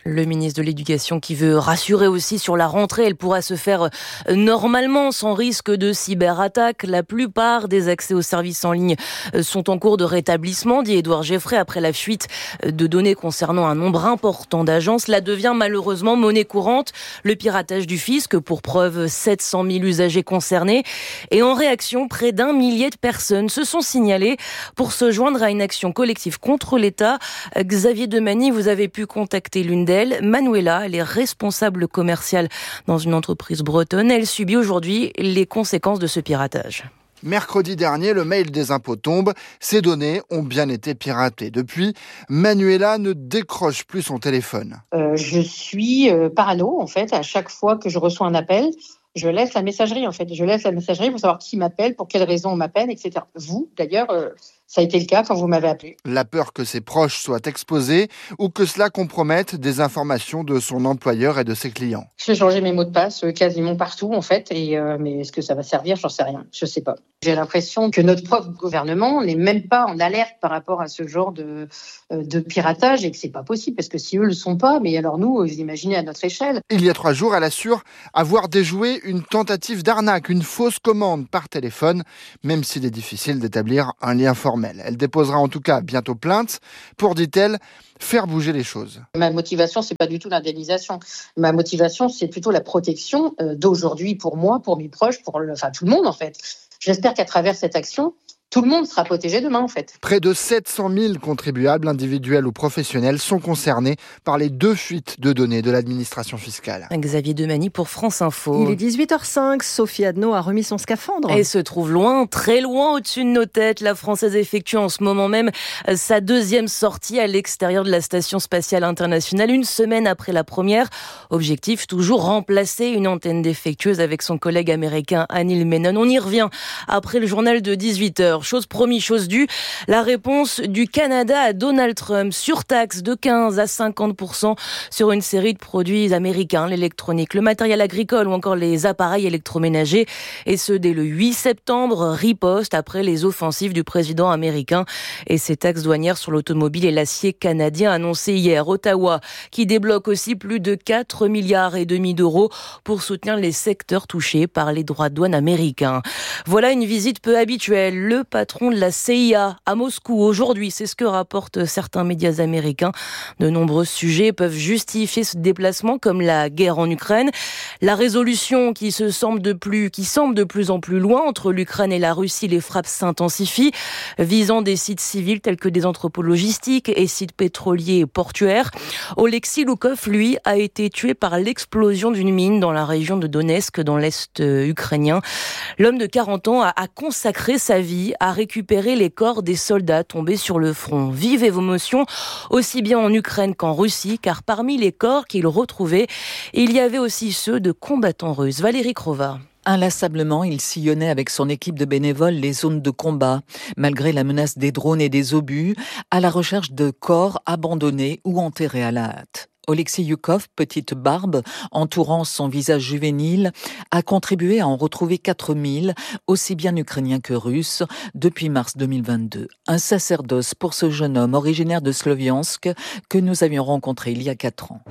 Le ministre de l'Éducation qui veut rassurer aussi sur la rentrée. Elle pourra se faire normalement sans risque de cyberattaque. La plupart des accès aux services en ligne sont en cours de rétablissement, dit Édouard Geffray, après la fuite de données concernant un nombre important d'agences. Cela devient malheureusement monnaie courante. Le piratage du fisc, pour preuve 700 000 usagers concernés. Et en réaction, près d'1 millier de personnes se sont signalées pour se joindre à une action collective contre l'État. Xavier Demany, vous avez pu contacter l'une d'elles. Manuela, elle est responsable commerciale dans une entreprise bretonne. Elle subit aujourd'hui les conséquences de ce piratage. Mercredi dernier, le mail des impôts tombe. Ces données ont bien été piratées. Depuis, Manuela ne décroche plus son téléphone. Je suis parano, en fait. À chaque fois que je reçois un appel, je laisse la messagerie, en fait. Je laisse la messagerie pour savoir qui m'appelle, pour quelles raisons on m'appelle, etc. Vous, d'ailleurs, ça a été le cas quand vous m'avez appelé. La peur que ses proches soient exposés ou que cela compromette des informations de son employeur et de ses clients. J'ai changé mes mots de passe quasiment partout, en fait. Mais est-ce que ça va servir ? J'en sais rien. Je sais pas. J'ai l'impression que notre propre gouvernement n'est même pas en alerte par rapport à ce genre de piratage et que c'est pas possible. Parce que si eux le sont pas, mais alors nous, vous imaginez à notre échelle. Il y a 3 jours, elle assure avoir déjoué une tentative d'arnaque, une fausse commande par téléphone, même s'il est difficile d'établir un lien formel. Elle déposera en tout cas bientôt plainte pour, dit-elle, faire bouger les choses. Ma motivation, c'est pas du tout l'indemnisation. Ma motivation, c'est plutôt la protection d'aujourd'hui pour moi, pour mes proches, pour tout le monde en fait. J'espère qu'à travers cette action, tout le monde sera protégé demain, en fait. Près de 700 000 contribuables, individuels ou professionnels, sont concernés par les 2 fuites de données de l'administration fiscale. Xavier Demany pour France Info. Il est 18h05, Sophie Adno a remis son scaphandre. Et se trouve loin, très loin au-dessus de nos têtes. La Française effectue en ce moment même sa 2e sortie à l'extérieur de la Station Spatiale Internationale, 1 semaine après la première. Objectif, toujours remplacer une antenne défectueuse avec son collègue américain Neil Menon. On y revient après le journal de 18h. Chose promis, chose due, la réponse du Canada à Donald Trump, surtaxe de 15 à 50% sur une série de produits américains, l'électronique, le matériel agricole ou encore les appareils électroménagers, et ce dès le 8 septembre, riposte après les offensives du président américain et ses taxes douanières sur l'automobile et l'acier canadien annoncées hier. Ottawa qui débloque aussi plus de 4,5 milliards d'euros pour soutenir les secteurs touchés par les droits de douane américains. Voilà une visite peu habituelle. Le patron de la CIA à Moscou aujourd'hui, c'est ce que rapportent certains médias américains. De nombreux sujets peuvent justifier ce déplacement, comme la guerre en Ukraine, la résolution qui semble de plus en plus loin entre l'Ukraine et la Russie. Les frappes s'intensifient, visant des sites civils tels que des entrepôts logistiques et sites pétroliers et portuaires. Oleksiy Loukov, lui, a été tué par l'explosion d'une mine dans la région de Donetsk, dans l'est ukrainien. L'homme de 40 ans a consacré sa vie à récupérer les corps des soldats tombés sur le front. Vive émotion, aussi bien en Ukraine qu'en Russie, car parmi les corps qu'il retrouvait, il y avait aussi ceux de combattants russes. Valérie Krova. Inlassablement, il sillonnait avec son équipe de bénévoles les zones de combat, malgré la menace des drones et des obus, à la recherche de corps abandonnés ou enterrés à la hâte. Oleksiy Loukov, petite barbe entourant son visage juvénile, a contribué à en retrouver 4000, aussi bien ukrainiens que russes, depuis mars 2022. Un sacerdoce pour ce jeune homme originaire de Sloviansk que nous avions rencontré il y a 4 ans.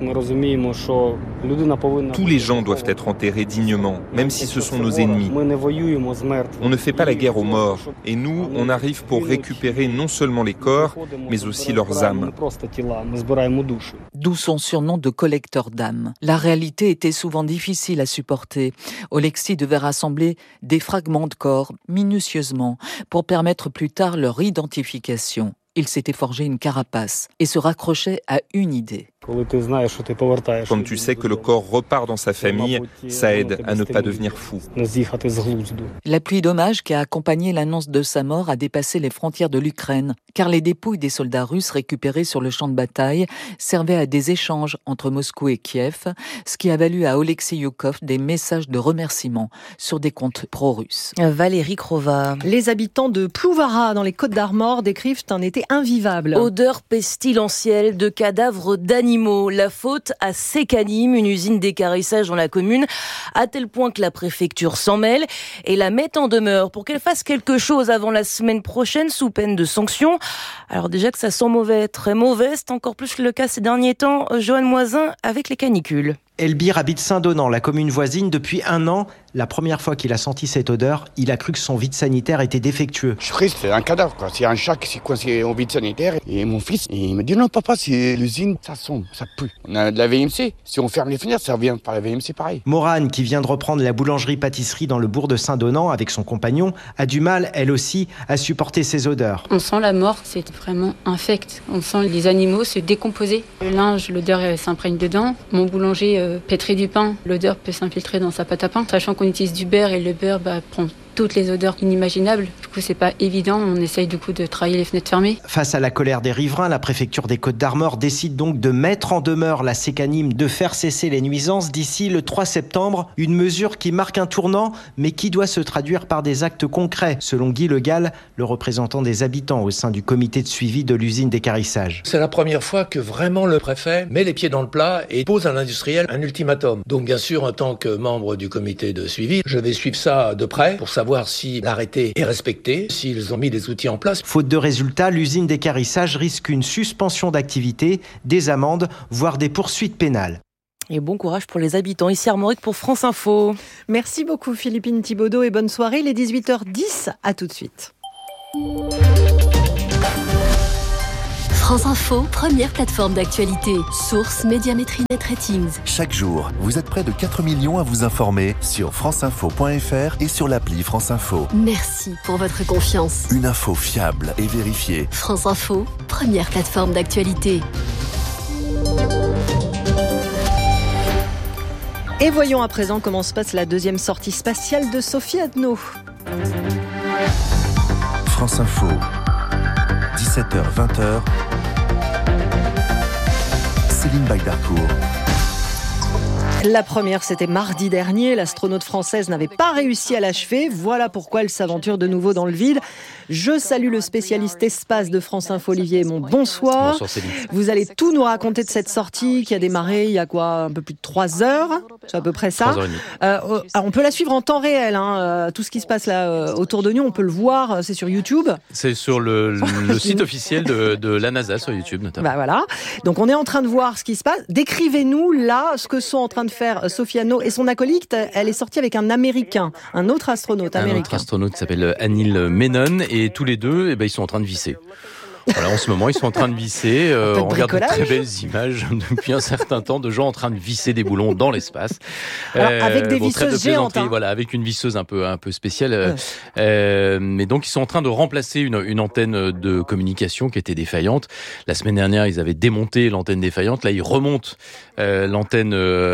Tous les gens doivent être enterrés dignement, même si ce sont nos ennemis. On ne fait pas la guerre aux morts, et nous, on arrive pour récupérer non seulement les corps, mais aussi leurs âmes. D'où son surnom de collecteur d'âmes. La réalité était souvent difficile à supporter. Oleksiy devait rassembler des fragments de corps minutieusement pour permettre plus tard leur identification. Il s'était forgé une carapace et se raccrochait à une idée. Quand tu sais que le corps repart dans sa famille, ça aide à ne pas devenir fou. La pluie d'hommages qui a accompagné l'annonce de sa mort a dépassé les frontières de l'Ukraine, car les dépouilles des soldats russes récupérés sur le champ de bataille servaient à des échanges entre Moscou et Kiev, ce qui a valu à Oleksiy Loukov des messages de remerciements sur des comptes pro-russes. Valérie Krova. Les habitants de Plouvara, dans les Côtes-d'Armor, décrivent un été invivable. Odeur pestilentielle de cadavres d'animaux. La faute à Sécanim, une usine d'équarrissage dans la commune, à tel point que la préfecture s'en mêle et la met en demeure pour qu'elle fasse quelque chose avant la semaine prochaine sous peine de sanctions. Alors déjà que ça sent mauvais, très mauvais, c'est encore plus le cas ces derniers temps. Johan Moisin avec les canicules. Elbire habite Saint-Donant, la commune voisine, depuis 1 an. La première fois qu'il a senti cette odeur, il a cru que son vide sanitaire était défectueux. Je suis triste, c'est un cadavre, quoi. C'est un chat qui s'est coincé au vide sanitaire. Et mon fils, il me dit non papa, c'est l'usine, ça sent, ça pue. On a de la VMC, si on ferme les fenêtres, ça revient par la VMC pareil. Morane, qui vient de reprendre la boulangerie-pâtisserie dans le bourg de Saint-Donant avec son compagnon, a du mal, elle aussi, à supporter ces odeurs. On sent la mort, c'est vraiment infect. On sent les animaux se décomposer. Le linge, l'odeur s'imprègne dedans. Mon boulanger pétrit du pain, l'odeur peut s'infiltrer dans sa pâte à pain. Sachant qu'on utilise du beurre et le beurre prend toutes les odeurs inimaginables. Du coup, c'est pas évident. On essaye du coup de travailler les fenêtres fermées. Face à la colère des riverains, la préfecture des Côtes-d'Armor décide donc de mettre en demeure la Sécanim, de faire cesser les nuisances d'ici le 3 septembre. Une mesure qui marque un tournant, mais qui doit se traduire par des actes concrets, selon Guy Le Gall, le représentant des habitants au sein du comité de suivi de l'usine d'équarrissage. C'est la première fois que vraiment le préfet met les pieds dans le plat et pose à l'industriel un ultimatum. Donc bien sûr, en tant que membre du comité de suivi, je vais suivre ça de près pour savoir si l'arrêté est respecté, s'ils ont mis des outils en place. Faute de résultats, l'usine d'équarrissage risque une suspension d'activité, des amendes, voire des poursuites pénales. Et bon courage pour les habitants. Ici Armorique pour France Info. Merci beaucoup Philippine Thibaudeau et bonne soirée. Il est 18h10, à tout de suite. France Info, première plateforme d'actualité. Source Médiamétrie Net Ratings. Chaque jour, vous êtes près de 4 millions à vous informer sur franceinfo.fr et sur l'appli France Info. Merci pour votre confiance. Une info fiable et vérifiée. France Info, première plateforme d'actualité. Et voyons à présent comment se passe la deuxième sortie spatiale de Sophie Adno. France Info, 17h-20h. Céline Bagdarcourt. La première, c'était mardi dernier. L'astronaute française n'avait pas réussi à l'achever. Voilà pourquoi elle s'aventure de nouveau dans le vide. Je salue le spécialiste espace de France Info, Olivier Aymon. Bonsoir. Bonsoir Céline. Vous allez tout nous raconter de cette sortie qui a démarré il y a un peu plus de 3 heures. C'est à peu près ça. 3h30. On peut la suivre en temps réel. Tout ce qui se passe là autour de nous, on peut le voir. C'est sur YouTube. C'est sur le site officiel de la NASA sur YouTube notamment. Bah voilà. Donc on est en train de voir ce qui se passe. Décrivez-nous là ce que sont en train de faire Sophie Adno et son acolyte. Elle est sortie avec un Américain, un autre astronaute américain. Un autre astronaute qui s'appelle Anil Menon et tous les deux, ils sont en train de visser. Voilà, en ce moment, ils sont en train de visser. On regarde de très belles images depuis un certain temps de gens en train de visser des boulons dans l'espace. Avec des visseuses géantes. Voilà, avec une visseuse un peu spéciale. Mais donc, ils sont en train de remplacer une antenne de communication qui était défaillante. La semaine dernière, ils avaient démonté l'antenne défaillante. Là, ils remontent l'antenne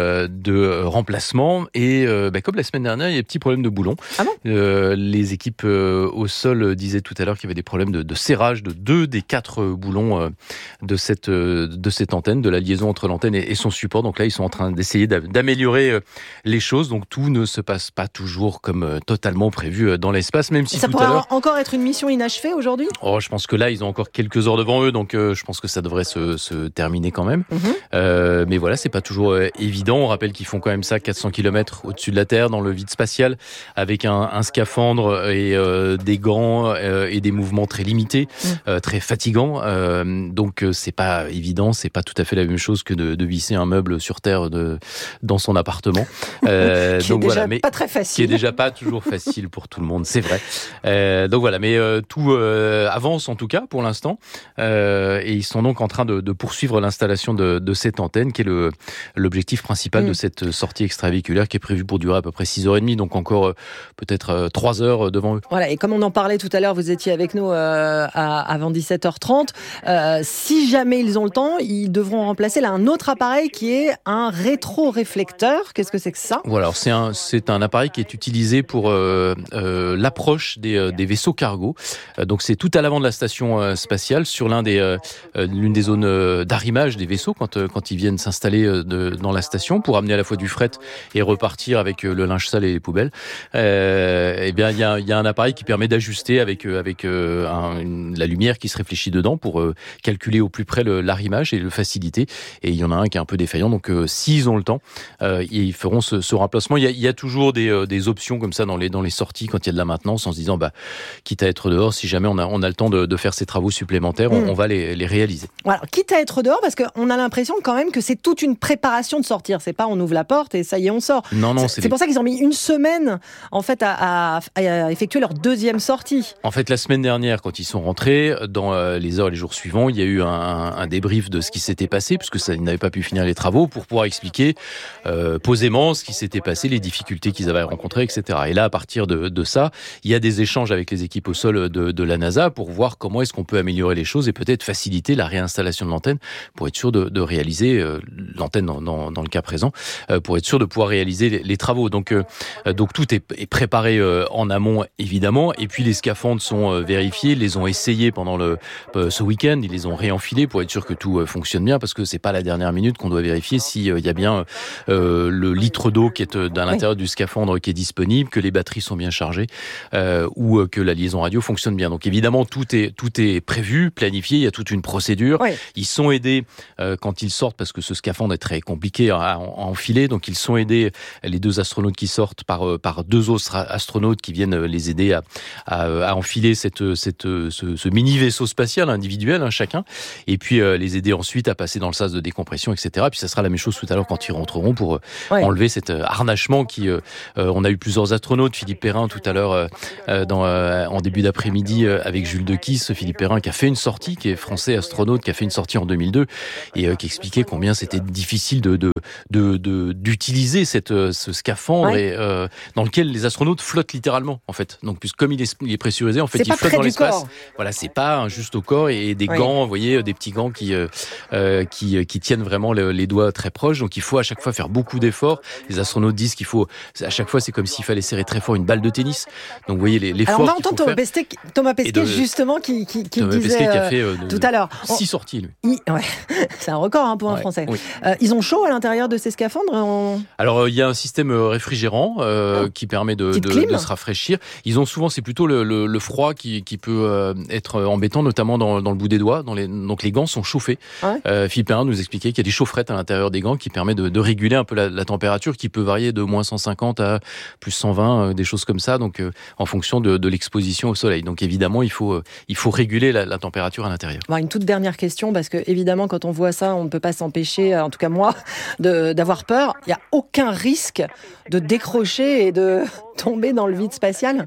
de remplacement. Et comme la semaine dernière, il y a des petits problèmes de boulons. Ah bon les équipes au sol disaient tout à l'heure qu'il y avait des problèmes de serrage de 2 des 4 boulons de cette antenne, de la liaison entre l'antenne et son support. Donc là, ils sont en train d'essayer d'améliorer les choses. Donc tout ne se passe pas toujours comme totalement prévu dans l'espace, même si ça tout à l'heure... encore être une mission inachevée aujourd'hui ? Je pense que là, ils ont encore quelques heures devant eux, donc je pense que ça devrait se terminer quand même. Mais voilà, c'est pas toujours évident. On rappelle qu'ils font quand même ça 400 km au-dessus de la Terre, dans le vide spatial, avec un scaphandre et des gants et des mouvements très limités, très fatigants. Donc c'est pas évident, c'est pas tout à fait la même chose que de visser un meuble sur Terre dans son appartement. Qui est déjà pas très facile. Qui est déjà pas toujours facile pour tout le monde, c'est vrai. Donc voilà, mais tout avance en tout cas pour l'instant. Et ils sont donc en train de poursuivre l'installation de cette antenne, qui est l'objectif principal de cette sortie extravéhiculaire, qui est prévue pour durer à peu près 6h30, donc encore peut-être 3 heures devant eux. Voilà, et comme on en parlait tout à l'heure, vous étiez avec nous avant 17h30. Si jamais ils ont le temps, ils devront remplacer là un autre appareil qui est un rétroréflecteur. Qu'est-ce que c'est que ça ? Voilà, alors c'est un appareil qui est utilisé pour l'approche des vaisseaux cargo. Donc c'est tout à l'avant de la station spatiale, sur l'une des zones d'arrimage des vaisseaux quand ils viennent s'installer dans la station pour amener à la fois du fret et repartir avec le linge sale et les poubelles. Eh bien il y a un appareil qui permet d'ajuster avec la lumière qui se réfléchi dedans pour calculer au plus près l'arrimage et le faciliter. Et il y en a un qui est un peu défaillant, donc s'ils ont le temps, ils feront ce remplacement. Il y a toujours des options comme ça dans les sorties quand il y a de la maintenance, en se disant quitte à être dehors, si jamais on a le temps de faire ces travaux supplémentaires, on va les réaliser. Voilà, quitte à être dehors, parce qu'on a l'impression quand même que c'est toute une préparation de sortir. C'est pas on ouvre la porte et ça y est, on sort. Non, c'est pour ça qu'ils ont mis une semaine en fait à effectuer leur deuxième sortie. En fait, la semaine dernière, quand ils sont rentrés, dans les heures et les jours suivants, il y a eu un débrief de ce qui s'était passé, puisque ils n'avaient pas pu finir les travaux, pour pouvoir expliquer posément ce qui s'était passé, les difficultés qu'ils avaient rencontrées, etc. Et là, à partir de ça, il y a des échanges avec les équipes au sol de la NASA pour voir comment est-ce qu'on peut améliorer les choses et peut-être faciliter la réinstallation de l'antenne pour être sûr de réaliser l'antenne dans le cas présent, pour être sûr de pouvoir réaliser les travaux. Donc tout est préparé en amont, évidemment, et puis les scaphandres sont vérifiés, ils les ont essayés pendant ce week-end, ils les ont réenfilés pour être sûr que tout fonctionne bien, parce que c'est pas la dernière minute qu'on doit vérifier s'il y a bien le litre d'eau qui est à l'intérieur du scaphandre qui est disponible, que les batteries sont bien chargées, ou que la liaison radio fonctionne bien. Donc évidemment, tout est prévu, planifié, il y a toute une procédure. Oui. Ils sont aidés quand ils sortent, parce que ce scaphandre est très compliqué à enfiler, donc ils sont aidés, les deux astronautes qui sortent, par deux autres astronautes qui viennent les aider à enfiler ce mini vaisseau spatial individuel, chacun, et puis les aider ensuite à passer dans le sas de décompression, etc. Puis ça sera la même chose tout à l'heure quand ils rentreront pour enlever cet harnachement qui... on a eu plusieurs astronautes, Philippe Perrin tout à l'heure en début d'après-midi avec Jules Dequisse, Philippe Perrin qui a fait une sortie, qui est français astronaute, qui a fait une sortie en 2002 et qui expliquait combien c'était difficile d'utiliser ce scaphandre et dans lequel les astronautes flottent littéralement en fait. Donc comme il est pressurisé, en fait il flotte dans l'espace. Voilà, c'est pas juste au corps, et des gants, vous voyez, des petits gants qui tiennent vraiment les doigts très proches. Donc il faut à chaque fois faire beaucoup d'efforts. Les astronautes disent qu'il faut à chaque fois, c'est comme s'il fallait serrer très fort une balle de tennis. Donc vous voyez l'effort. Alors on va entendre Thomas Pesquet justement qui disait qui a fait tout à l'heure 6 sorties lui. C'est un record pour un Français. Oui. Ils ont chaud à l'intérieur de ces scaphandres. Alors il y a un système réfrigérant qui permet de se rafraîchir. Ils ont souvent, c'est plutôt le froid qui peut être embêtant, notamment dans le bout des doigts. Donc les gants sont chauffés. Philippe Perrin nous expliquait qu'il y a des chaufferettes à l'intérieur des gants qui permettent de réguler un peu la température, qui peut varier de moins 150 à plus 120, des choses comme ça. Donc en fonction de l'exposition au soleil. Donc évidemment il faut réguler la température à l'intérieur. Une toute dernière question, parce que évidemment quand on voit ça, on ne peut pas s'empêcher, en tout cas moi, d'avoir peur. Il n'y a aucun risque de décrocher et de tomber dans le vide spatial?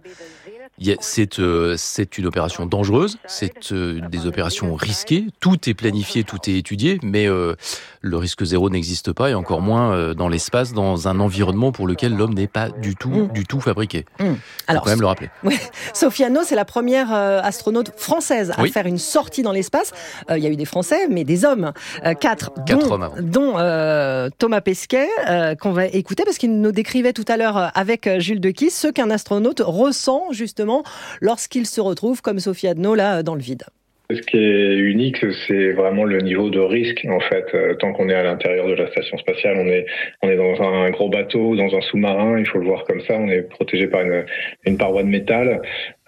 C'est une opération dangereuse, c'est des opérations risquées, tout est planifié, tout est étudié, mais le risque zéro n'existe pas, et encore moins dans l'espace, dans un environnement pour lequel l'homme n'est pas du tout fabriqué. Alors, faut quand même le rappeler. Oui. Sophie Annaud, c'est la première astronaute française à faire une sortie dans l'espace. Il y a eu des Français, mais des hommes. 4 hommes avant. Dont Thomas Pesquet, qu'on va écouter, parce qu'il nous décrivait tout à l'heure avec Jules Dequisse ce qu'un astronaute ressent justement lorsqu'il se retrouve comme Sophie Annaud là dans le vide. Ce qui est unique, c'est vraiment le niveau de risque. En fait, tant qu'on est à l'intérieur de la station spatiale, on est dans un gros bateau, dans un sous-marin. Il faut le voir comme ça. On est protégé par une paroi de métal.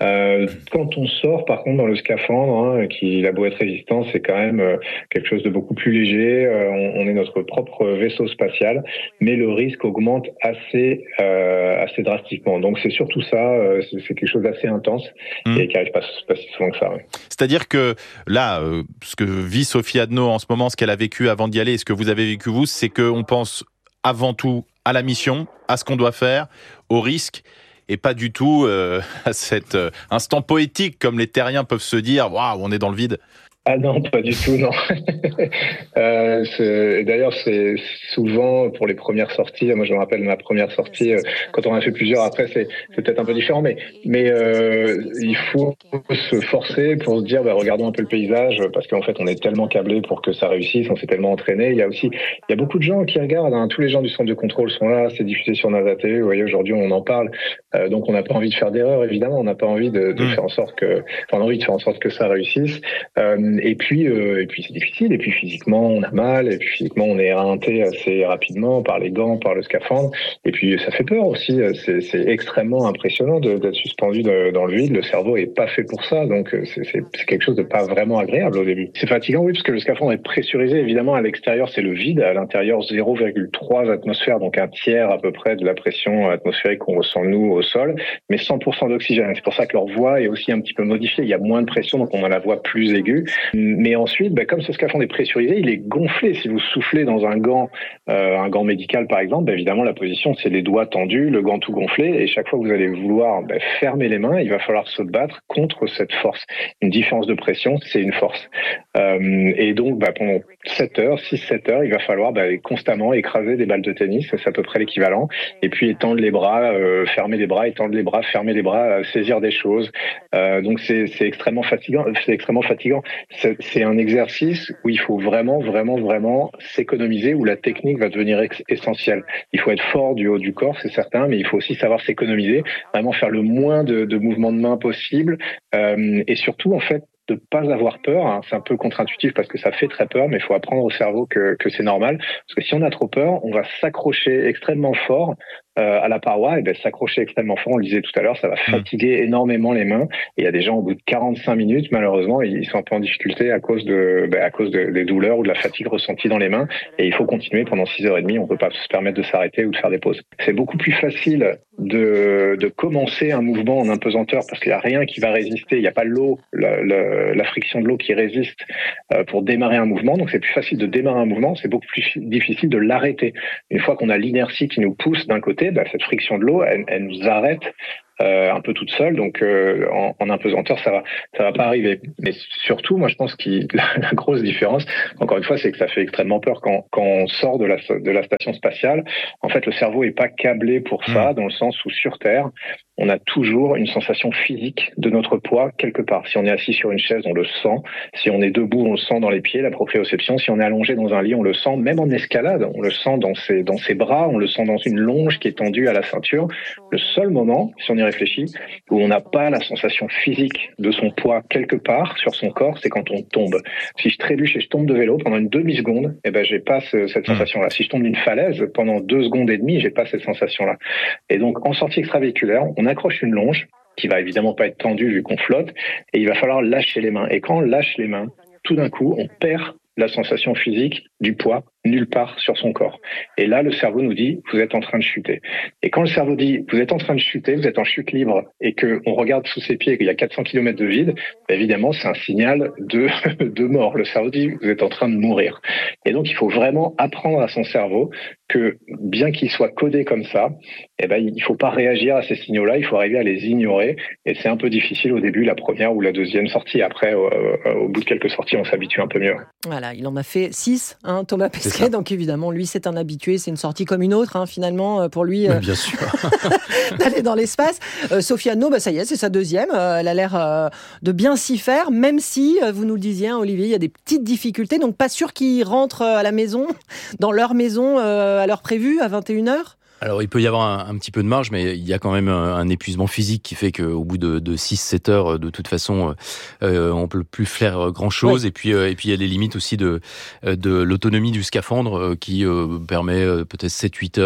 Quand on sort, par contre, dans le scaphandre, qui a beau être résistant, c'est quand même quelque chose de beaucoup plus léger. On est notre propre vaisseau spatial, mais le risque augmente assez drastiquement. Donc c'est surtout ça. C'est quelque chose d'assez intense et qui n'arrive pas si souvent que ça. Ouais. C'est-à-dire que là, ce que vit Sophie Annaud en ce moment, ce qu'elle a vécu avant d'y aller, et ce que vous avez vécu vous, c'est qu'on pense avant tout à la mission, à ce qu'on doit faire, au risque, et pas du tout à cet instant poétique, comme les terriens peuvent se dire, waouh, on est dans le vide. Ah non, pas du tout, non. D'ailleurs, c'est souvent pour les premières sorties. Moi, je me rappelle ma première sortie. Quand on en a fait plusieurs, après, c'est peut-être un peu différent, mais il faut se forcer pour se dire, regardons un peu le paysage, parce qu'en fait, on est tellement câblé pour que ça réussisse, on s'est tellement entraîné. Il y a beaucoup de gens qui regardent. Tous les gens du centre de contrôle sont là. C'est diffusé sur NASA TV. Vous voyez, aujourd'hui, on en parle. Donc on n'a pas envie de faire d'erreur, évidemment, on n'a pas envie de faire en sorte que, on a envie de faire en sorte que ça réussisse. Et puis c'est difficile. Et puis physiquement on a mal. Et puis physiquement on est éreinté assez rapidement par les gants, par le scaphandre. Et puis ça fait peur aussi. C'est extrêmement impressionnant d'être suspendu dans le vide. Le cerveau est pas fait pour ça. Donc c'est quelque chose de pas vraiment agréable au début. C'est fatigant, oui, parce que le scaphandre est pressurisé. Évidemment, à l'extérieur c'est le vide. À l'intérieur 0,3 atmosphères, donc un tiers à peu près de la pression atmosphérique qu'on ressent nous au sol, mais 100% d'oxygène. C'est pour ça que leur voix est aussi un petit peu modifiée. Il y a moins de pression, donc on a la voix plus aiguë. Mais ensuite, comme ce scaphandre est pressurisé, il est gonflé. Si vous soufflez dans un gant médical par exemple, évidemment la position c'est les doigts tendus, le gant tout gonflé, et chaque fois que vous allez vouloir fermer les mains, il va falloir se battre contre cette force. Une différence de pression, c'est une force. Et donc pendant 6-7 heures, il va falloir constamment écraser des balles de tennis, c'est à peu près l'équivalent, et puis étendre les bras, fermer les bras, étendre les bras, fermer les bras, saisir des choses. Donc c'est extrêmement fatigant. C'est un exercice où il faut vraiment s'économiser, où la technique va devenir essentielle. Il faut être fort du haut du corps, c'est certain, mais il faut aussi savoir s'économiser, vraiment faire le moins de mouvements de main possible, et surtout en fait de pas avoir peur. C'est un peu contre-intuitif parce que ça fait très peur, mais il faut apprendre au cerveau que c'est normal. Parce que si on a trop peur, on va s'accrocher extrêmement fort à la paroi, et s'accrocher extrêmement fort, on le disait tout à l'heure, ça va fatiguer énormément les mains. Et il y a des gens, au bout de 45 minutes, malheureusement, ils sont un peu en difficulté à cause des douleurs ou de la fatigue ressentie dans les mains. Et il faut continuer pendant 6h30. On peut pas se permettre de s'arrêter ou de faire des pauses. C'est beaucoup plus facile de commencer un mouvement en impesanteur parce qu'il y a rien qui va résister. Il n'y a pas l'eau, la friction de l'eau qui résiste pour démarrer un mouvement. Donc c'est plus facile de démarrer un mouvement. C'est beaucoup plus difficile de l'arrêter. Une fois qu'on a l'inertie qui nous pousse d'un côté, cette friction de l'eau, elle nous arrête un peu toute seule. Donc en impesanteur, ça va pas arriver. Mais surtout, moi je pense que la grosse différence, encore une fois, c'est que ça fait extrêmement peur quand on sort de la station spatiale. En fait, le cerveau est pas câblé pour ça, dans le sens où sur Terre, on a toujours une sensation physique de notre poids quelque part. Si on est assis sur une chaise, on le sent. Si on est debout, on le sent dans les pieds, la proprioception. Si on est allongé dans un lit, on le sent. Même en escalade, on le sent dans ses bras, on le sent dans une longe qui est tendue à la ceinture. Le seul moment, si on y réfléchit, où on n'a pas la sensation physique de son poids quelque part sur son corps, c'est quand on tombe. Si je trébuche et je tombe de vélo pendant une demi-seconde, j'ai pas cette sensation-là. Si je tombe d'une falaise pendant 2 secondes et demie, j'ai pas cette sensation-là. Et donc, en sortie extravéhiculaire, on accroche une longe qui va évidemment pas être tendue vu qu'on flotte, et il va falloir lâcher les mains. Et quand on lâche les mains, tout d'un coup, on perd la sensation physique du poids nulle part sur son corps. Et là, le cerveau nous dit, vous êtes en train de chuter. Et quand le cerveau dit, vous êtes en train de chuter, vous êtes en chute libre, et qu'on regarde sous ses pieds et qu'il y a 400 km de vide, évidemment, c'est un signal de mort. Le cerveau dit, vous êtes en train de mourir. Et donc, il faut vraiment apprendre à son cerveau que, bien qu'il soit codé comme ça, il faut pas réagir à ces signaux-là, il faut arriver à les ignorer. Et c'est un peu difficile au début, la première ou la deuxième sortie. Après, au bout de quelques sorties, on s'habitue un peu mieux. Voilà, il en a fait 6, Thomas Pesquet. Donc évidemment, lui, c'est un habitué, c'est une sortie comme une autre, finalement, pour lui, bien sûr. d'aller dans l'espace. Sophie Adno, ça y est, c'est sa deuxième. Elle a l'air de bien s'y faire, même si, vous nous le disiez, Olivier, il y a des petites difficultés. Donc pas sûr qu'ils rentrent à la maison, dans leur maison, à l'heure prévue, à 21h. Alors, il peut y avoir un petit peu de marge, mais il y a quand même un épuisement physique qui fait qu'au bout de 6-7 heures, de toute façon, on peut plus faire grand-chose. Oui. Et puis, il y a les limites aussi de l'autonomie du scaphandre qui permet peut-être 7-8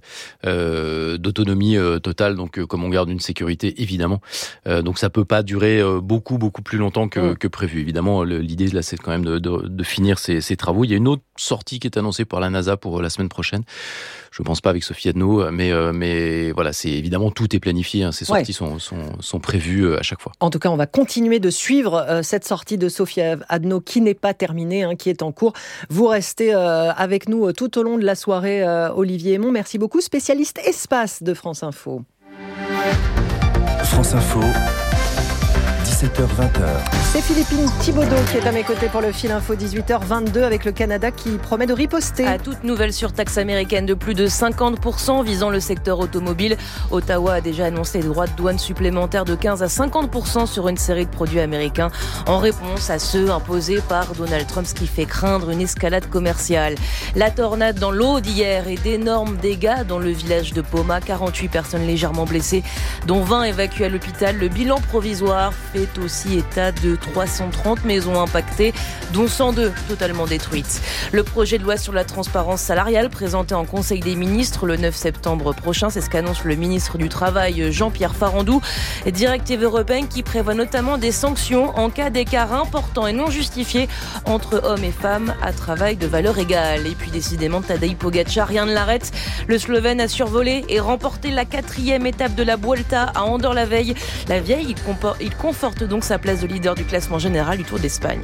heures d'autonomie totale. Donc, comme on garde une sécurité, évidemment. Donc, ça peut pas durer beaucoup plus longtemps que prévu. Évidemment, l'idée, là, c'est quand même de finir ces travaux. Il y a une autre sortie qui est annoncée par la NASA pour la semaine prochaine. Je pense pas avec Sophie Adno, mais voilà, c'est évidemment tout est planifié. Ces sorties sont prévues à chaque fois. En tout cas, on va continuer de suivre cette sortie de Sophie Adno qui n'est pas terminée, qui est en cours. Vous restez avec nous tout au long de la soirée, Olivier Aymon. Merci beaucoup, spécialiste espace de France Info. France Info, 17h-20h. C'est Philippine Thibaudot qui est à mes côtés pour le fil info 18h22 avec le Canada qui promet de riposter. À toute nouvelle surtaxe américaine de plus de 50% visant le secteur automobile, Ottawa a déjà annoncé des droits de douane supplémentaires de 15 à 50% sur une série de produits américains en réponse à ceux imposés par Donald Trump, ce qui fait craindre une escalade commerciale. La tornade dans l'Aude hier et d'énormes dégâts dans le village de Poma, 48 personnes légèrement blessées, dont 20 évacuées à l'hôpital. Le bilan provisoire fait aussi état de 330 maisons impactées, dont 102 totalement détruites. Le projet de loi sur la transparence salariale présenté en Conseil des ministres le 9 septembre prochain, c'est ce qu'annonce le ministre du Travail Jean-Pierre Farandou. Directive européenne qui prévoit notamment des sanctions en cas d'écart important et non justifié entre hommes et femmes à travail de valeur égale. Et puis décidément, Tadej Pogačar, rien ne l'arrête. Le Slovène a survolé et remporté la 4e étape de la Vuelta à Andorre la veille. Il conforte donc sa place de leader du classement général du Tour d'Espagne.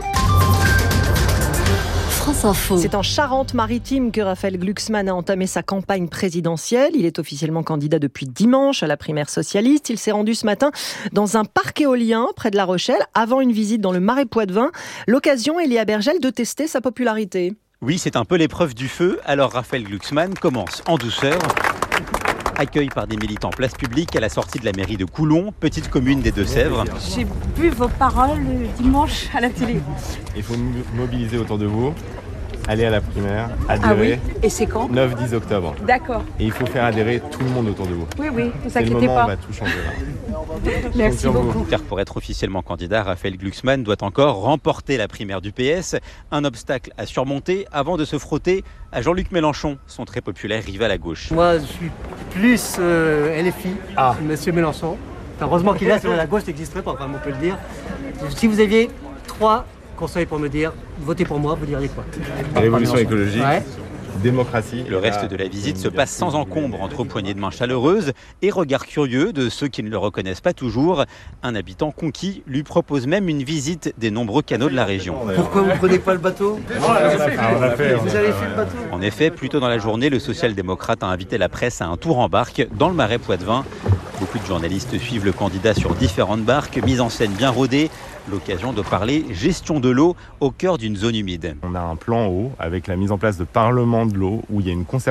France Info. C'est en Charente-Maritime que Raphaël Glucksmann a entamé sa campagne présidentielle. Il est officiellement candidat depuis dimanche à la primaire socialiste. Il s'est rendu ce matin dans un parc éolien près de La Rochelle avant une visite dans le Marais Poitevin. L'occasion, Elia Bergel, de tester sa popularité. Oui, c'est un peu l'épreuve du feu. Alors Raphaël Glucksmann commence en douceur. Accueilli par des militants place publique à la sortie de la mairie de Coulon, petite commune des Deux-Sèvres. J'ai vu vos paroles dimanche à la télé. Il faut mobiliser autour de vous, aller à la primaire, adhérer. Ah oui, et c'est quand ? 9-10 octobre. D'accord. Et il faut faire adhérer tout le monde autour de vous. Oui, vous inquiétez pas. C'est le moment où on va tout changer là. Merci beaucoup. Car pour être officiellement candidat, Raphaël Glucksmann doit encore remporter la primaire du PS. Un obstacle à surmonter avant de se frotter à Jean-Luc Mélenchon, son très populaire rival à gauche. Moi, je suis plus LFI, Monsieur Mélenchon. Heureusement qu'il est là, sinon la gauche n'existerait pas, on peut le dire. Si vous aviez 3 conseils pour me dire, votez pour moi, vous diriez quoi ? Révolution écologique. Ouais. Démocratie. Le reste de la visite se passe sans encombre entre poignées de main chaleureuses et regards curieux de ceux qui ne le reconnaissent pas toujours. Un habitant conquis lui propose même une visite des nombreux canaux de la région. Pourquoi vous ne prenez pas le bateau ? On a fait. Vous avez fait le bateau ? En effet, plus tôt dans la journée, le social-démocrate a invité la presse à un tour en barque dans le Marais Poitevin. Beaucoup de journalistes suivent le candidat sur différentes barques, mise en scène bien rodée. L'occasion de parler gestion de l'eau au cœur d'une zone humide. On a un plan eau avec la mise en place de parlements de l'eau où il y a une conservation